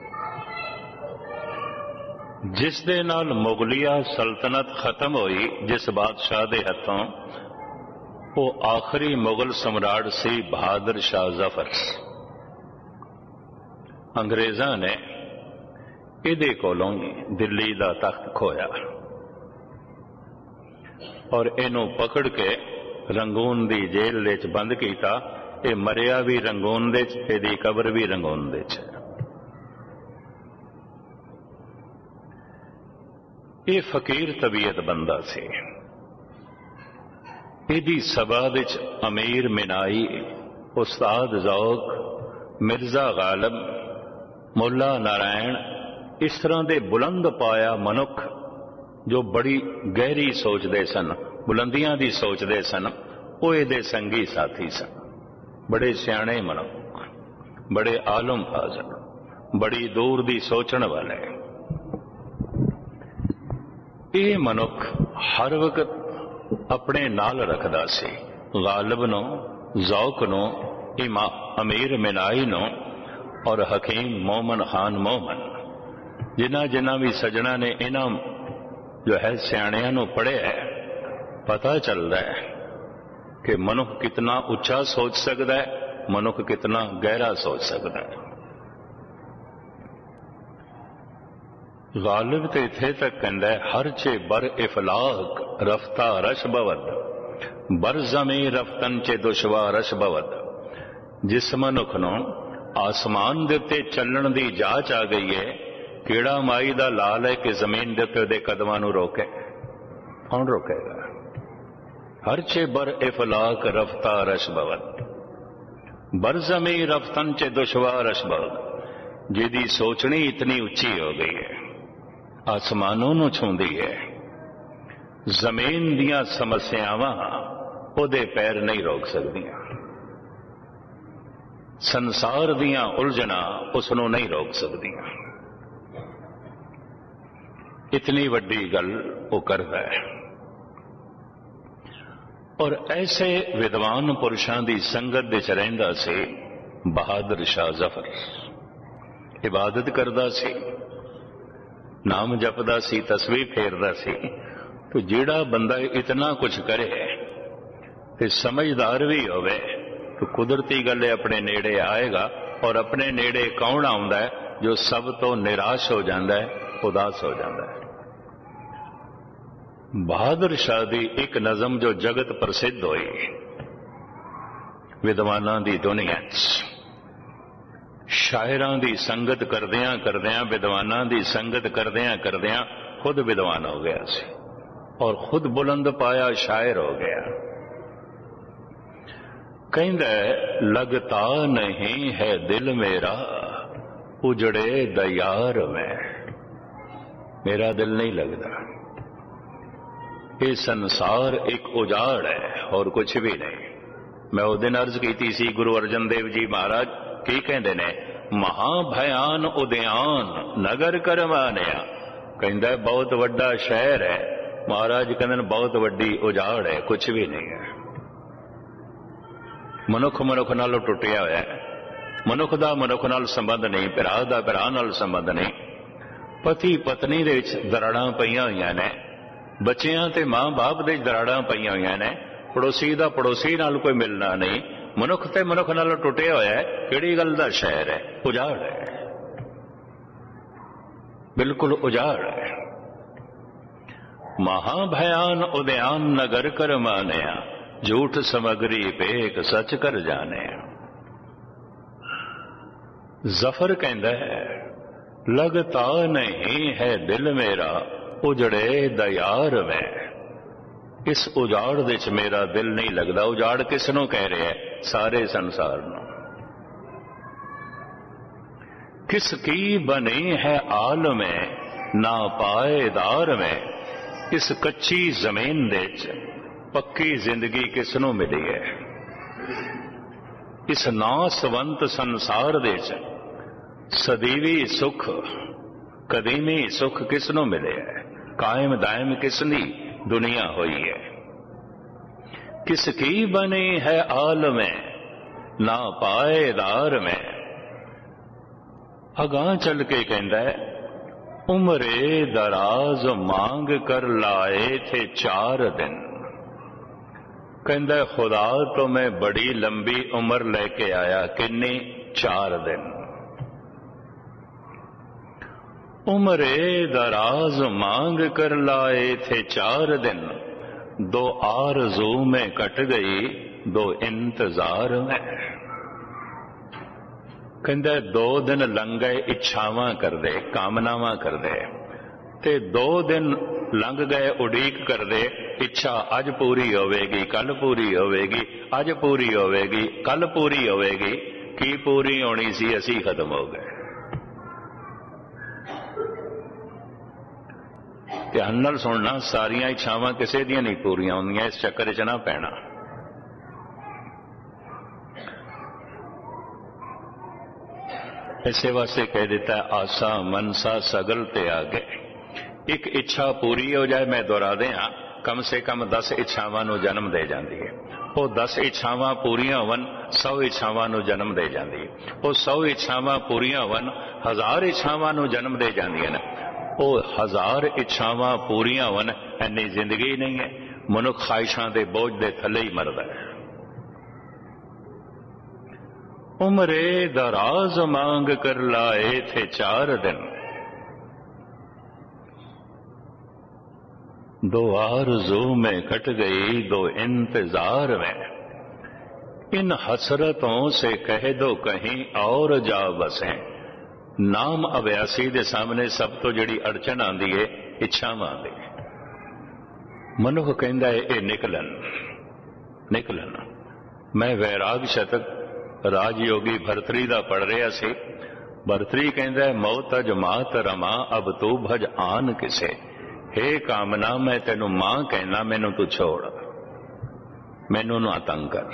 जिस दे नाल मुगलिया सल्तनत खत्म हुई, जिस बादशाह के हथों, वो आखिरी मुगल सम्राट सी बहादुर शाह जफर। अंग्रेजा ने इहदे कोलों दिल्ली का तख्त खोया और इनू पकड़ के रंगून की जेल विच बंद किया। ये मरिया भी रंगून दे, इहदी कबर भी रंगून दे। ये फकीर तबीयत बंदा सी। इहदी सभा विच अमीर मिनाई, उस्ताद ज़ौक, मिर्जा गालिब, मुला नारायण, इस तरह के बुलंद पाया मनुख जो बड़ी गहरी सोचते सन, बुलंदियां की सोचते सन, वो इहदे संगी साथी सन। बड़े सियाणे मनुख, बड़े आलम फाजल, बड़ी दूर की सोचण वाले। ये मनुख हर वक्त अपने नाल रखदा सी गालिब नो, ज़ौक नो, अमीर मिनाई नो और हकीम मोमन खान मोमन। जिन्ना जिन्ना भी सजना ने इन्हां जो है सियाणियां नूं पढ़िया है, पता चलता है कि मनुख कितना उच्चा सोच सकता है, मनुख कितना गहरा सोच सकता है। गालिब तो इत्थे तक कहता है हर चे बर इफलाक रफ्ता रश बवद, बर जमी रफ्तन चे दुशवा रश बवद। जिस मनुख नूं आसमान दे उत्ते चलण दी जाच आ गई है, कीड़ा माई दा लाल है कि जमीन दे उत्ते उहदे कदमां नूं रोके, कौन रोकेगा। हर चे बर इफलाक रफ्ता रश बवद, बर जमी रफ्तन चे दुशवा रश बवद। जिहदी सोचनी इतनी उच्ची हो गई है, आसमानों नूं छूंदी है, जमीन दियां समस्यावां उहदे पैर नहीं रोक सकदियां, संसार दियां उलझना उसनूं नहीं रोक सकदियां। इतनी वड्डी गल वो करदा है। और ऐसे विद्वान पुरुषों की संगत विच रहिंदा सी बहादुर शाह जफर। इबादत करदा सी, नाम जपदा सी, तस्वीर फेरदा सी। तो जिहड़ा बंदा इतना कुछ करे ते समझदार भी होवे तो कुदरती गल अपने नेड़े आएगा। और अपने नेड़े कौन आउंदा है? जो सब तो निराश हो जाता है, उदास हो जाता है। बहादुर शाह दी एक नज़म जो जगत प्रसिद्ध हुई विद्वानां दी दुनिया शायरां दी संगत करदियां करदियां, विद्वानां दी संगत करदियां करदियां खुद विद्वान हो गया सी और खुद बुलंद पाया शायर हो गया। कहंदा लगता नहीं है दिल मेरा उजड़े दयार में, मेरा दिल नहीं लगता। ये संसार एक उजाड़ है और कुछ भी नहीं। मैं उस दिन अर्ज की सी, गुरु अर्जन देव जी महाराज की कहते ने, महाभयान उद्यान नगर करवानिया। कहता बहुत वड्डा शहर है, महाराज कहते बहुत वड्डी उजाड़ है, कुछ भी नहीं है। मनुख मनुख नालों टुटिया होया है, मनुख दा मनुख नाल संबंध नहीं, भरा दा भरा नाल संबंध नहीं, पति पत्नी दे विच दराड़ां पईयां होईयां ने, बच्चियां ते मां बाप दे दराड़ां पईयां होईयां ने, पड़ोसी दा पड़ोसी नाल कोई मिलना नहीं, मनुख ते मनुख नाल टुटिया होया है। किहड़ी गल दा शहर है? उजाड़ है, बिल्कुल उजाड़ है। महाभयान उद्यान नगर कर मानिया, झूठ समगरी पेक सच कर जाने। जफर कहता है, लगता नहीं है दिल मेरा उजड़े दयार में। इस उजाड़ दे च मेरा दिल नहीं लगता। उजाड़ किसनों कह रहे हैं? सारे संसार नूं। किसकी बनी है आल में ना पाएदार में। इस कच्ची जमीन दे च पक्की जिंदगी किसनों मिली है? इस नासवंत संसार दे च सदीवी सुख कदीमी सुख किसनों मिले है? कायम दायम किसनी दुनिया हुई है? किसकी बनी है आल में ना पाएदार में। अगां चल के कहता है, उम्रे दराज मांग कर लाए थे 4 दिन। कहता है, खुदा तो मैं बड़ी लंबी उम्र लेके आया, किन्नी? 4 दिन। उम्रे दराज मांग कर लाए थे 4 दिन, 2 आरज़ू में कट गई 2 इंतजार में। कहता 2 दिन लंघ गए इच्छावां कर दे, कामनावां कर दे, ते 2 दिन लंघ गए उड़ीक कर दे, इच्छा अज पूरी होवेगी, कल पूरी होवेगी, अज पूरी होवेगी, कल पूरी होवेगी। की पूरी होनी सी, असी खत्म हो गए। ध्यान नाल सुनना, सारियां इच्छावां किसी दियां नहीं पूरियां होंदियां, इस चक्कर च ना पैना। इसे वास्ते कह देता है, आसा मनसा सगल ते आगे। एक इच्छा पूरी हो जाए, मैं दोहरा दें, कम से कम 10 इच्छावां नूं जन्म दे जाती है। वो 10 इच्छावां पूरियां होवन 100 इच्छावां नूं जन्म दे जाती है। वो 100 इच्छावां पूरियां होवन 1000 इच्छावां नूं जन्म दे जांदियां ने। वो 1000 इच्छावां पूरियां होवन, इन्नी जिंदगी नहीं है। मनुख ख्वाहिशां दे बोझ दे थले ही मरदा है। उम्रे दराज मांग कर लाए थे 4 दिन, 2 आरज़ू में कट गई 2 इंतजार में। इन हसरतों से कह दो कहीं और जा बसें। नाम अभ्यासी दे सामने सब तो जिहड़ी अड़चन आंदी है, इच्छावां दी। मनुख कहंदा है, ये निकलन निकलन। मैं वैराग शतक राजयोगी भरतरी दा पढ़ रहा सी। भरतरी कहंदा है, मौत अज मात रमा अब तू भज आन किसे। हे कामना, मैं तेनू मां कहना, मैनू तू छोड़, मैनू ना तंग कर,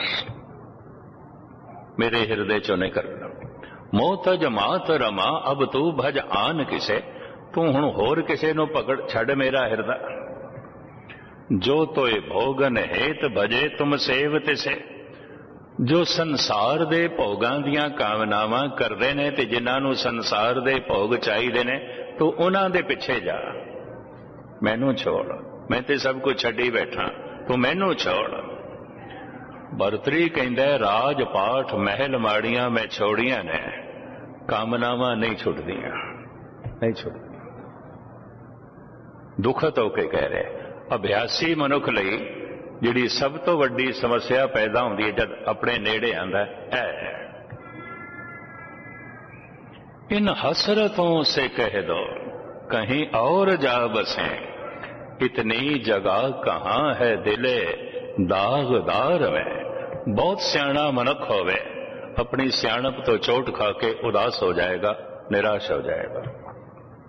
मेरे हिरदे चो निकल। मौत अज मात रमा अब तू भज आन किसे। तू हुण होर किसे नू पकड़ छड़ मेरा हिरदा। जो तोए भोगन हेत भजे तुम सेव तिसे। जो संसार दे भोगां दियां कामनावां करदे ने ते जिन्हां नू संसार दे भोग चाहीदे ने, तू उन्हां दे पिछे जा, मैनू छोड़। मैं ते सब कुछ छड्डी बैठा, तू मैनू छोड़। भरतरी कहंदा है, राज पाठ महल माड़ियां मैं छोड़ियां ने, कामनावां नहीं छुटदियां, नहीं छुटदियां। दुखत होके कह रहे, अभ्यासी मनुख लई जिहड़ी सब तो वड्डी समस्या पैदा होंदी है जब अपने नेड़े आंदा है, इन हसरतों से कह दो कहीं और जा बसें। इतनी जगह कहाँ है दिले दागदार में। बहुत सियाणा मनुख होवे, अपनी सियाणप तो चोट खा के उदास हो जाएगा, निराश हो जाएगा।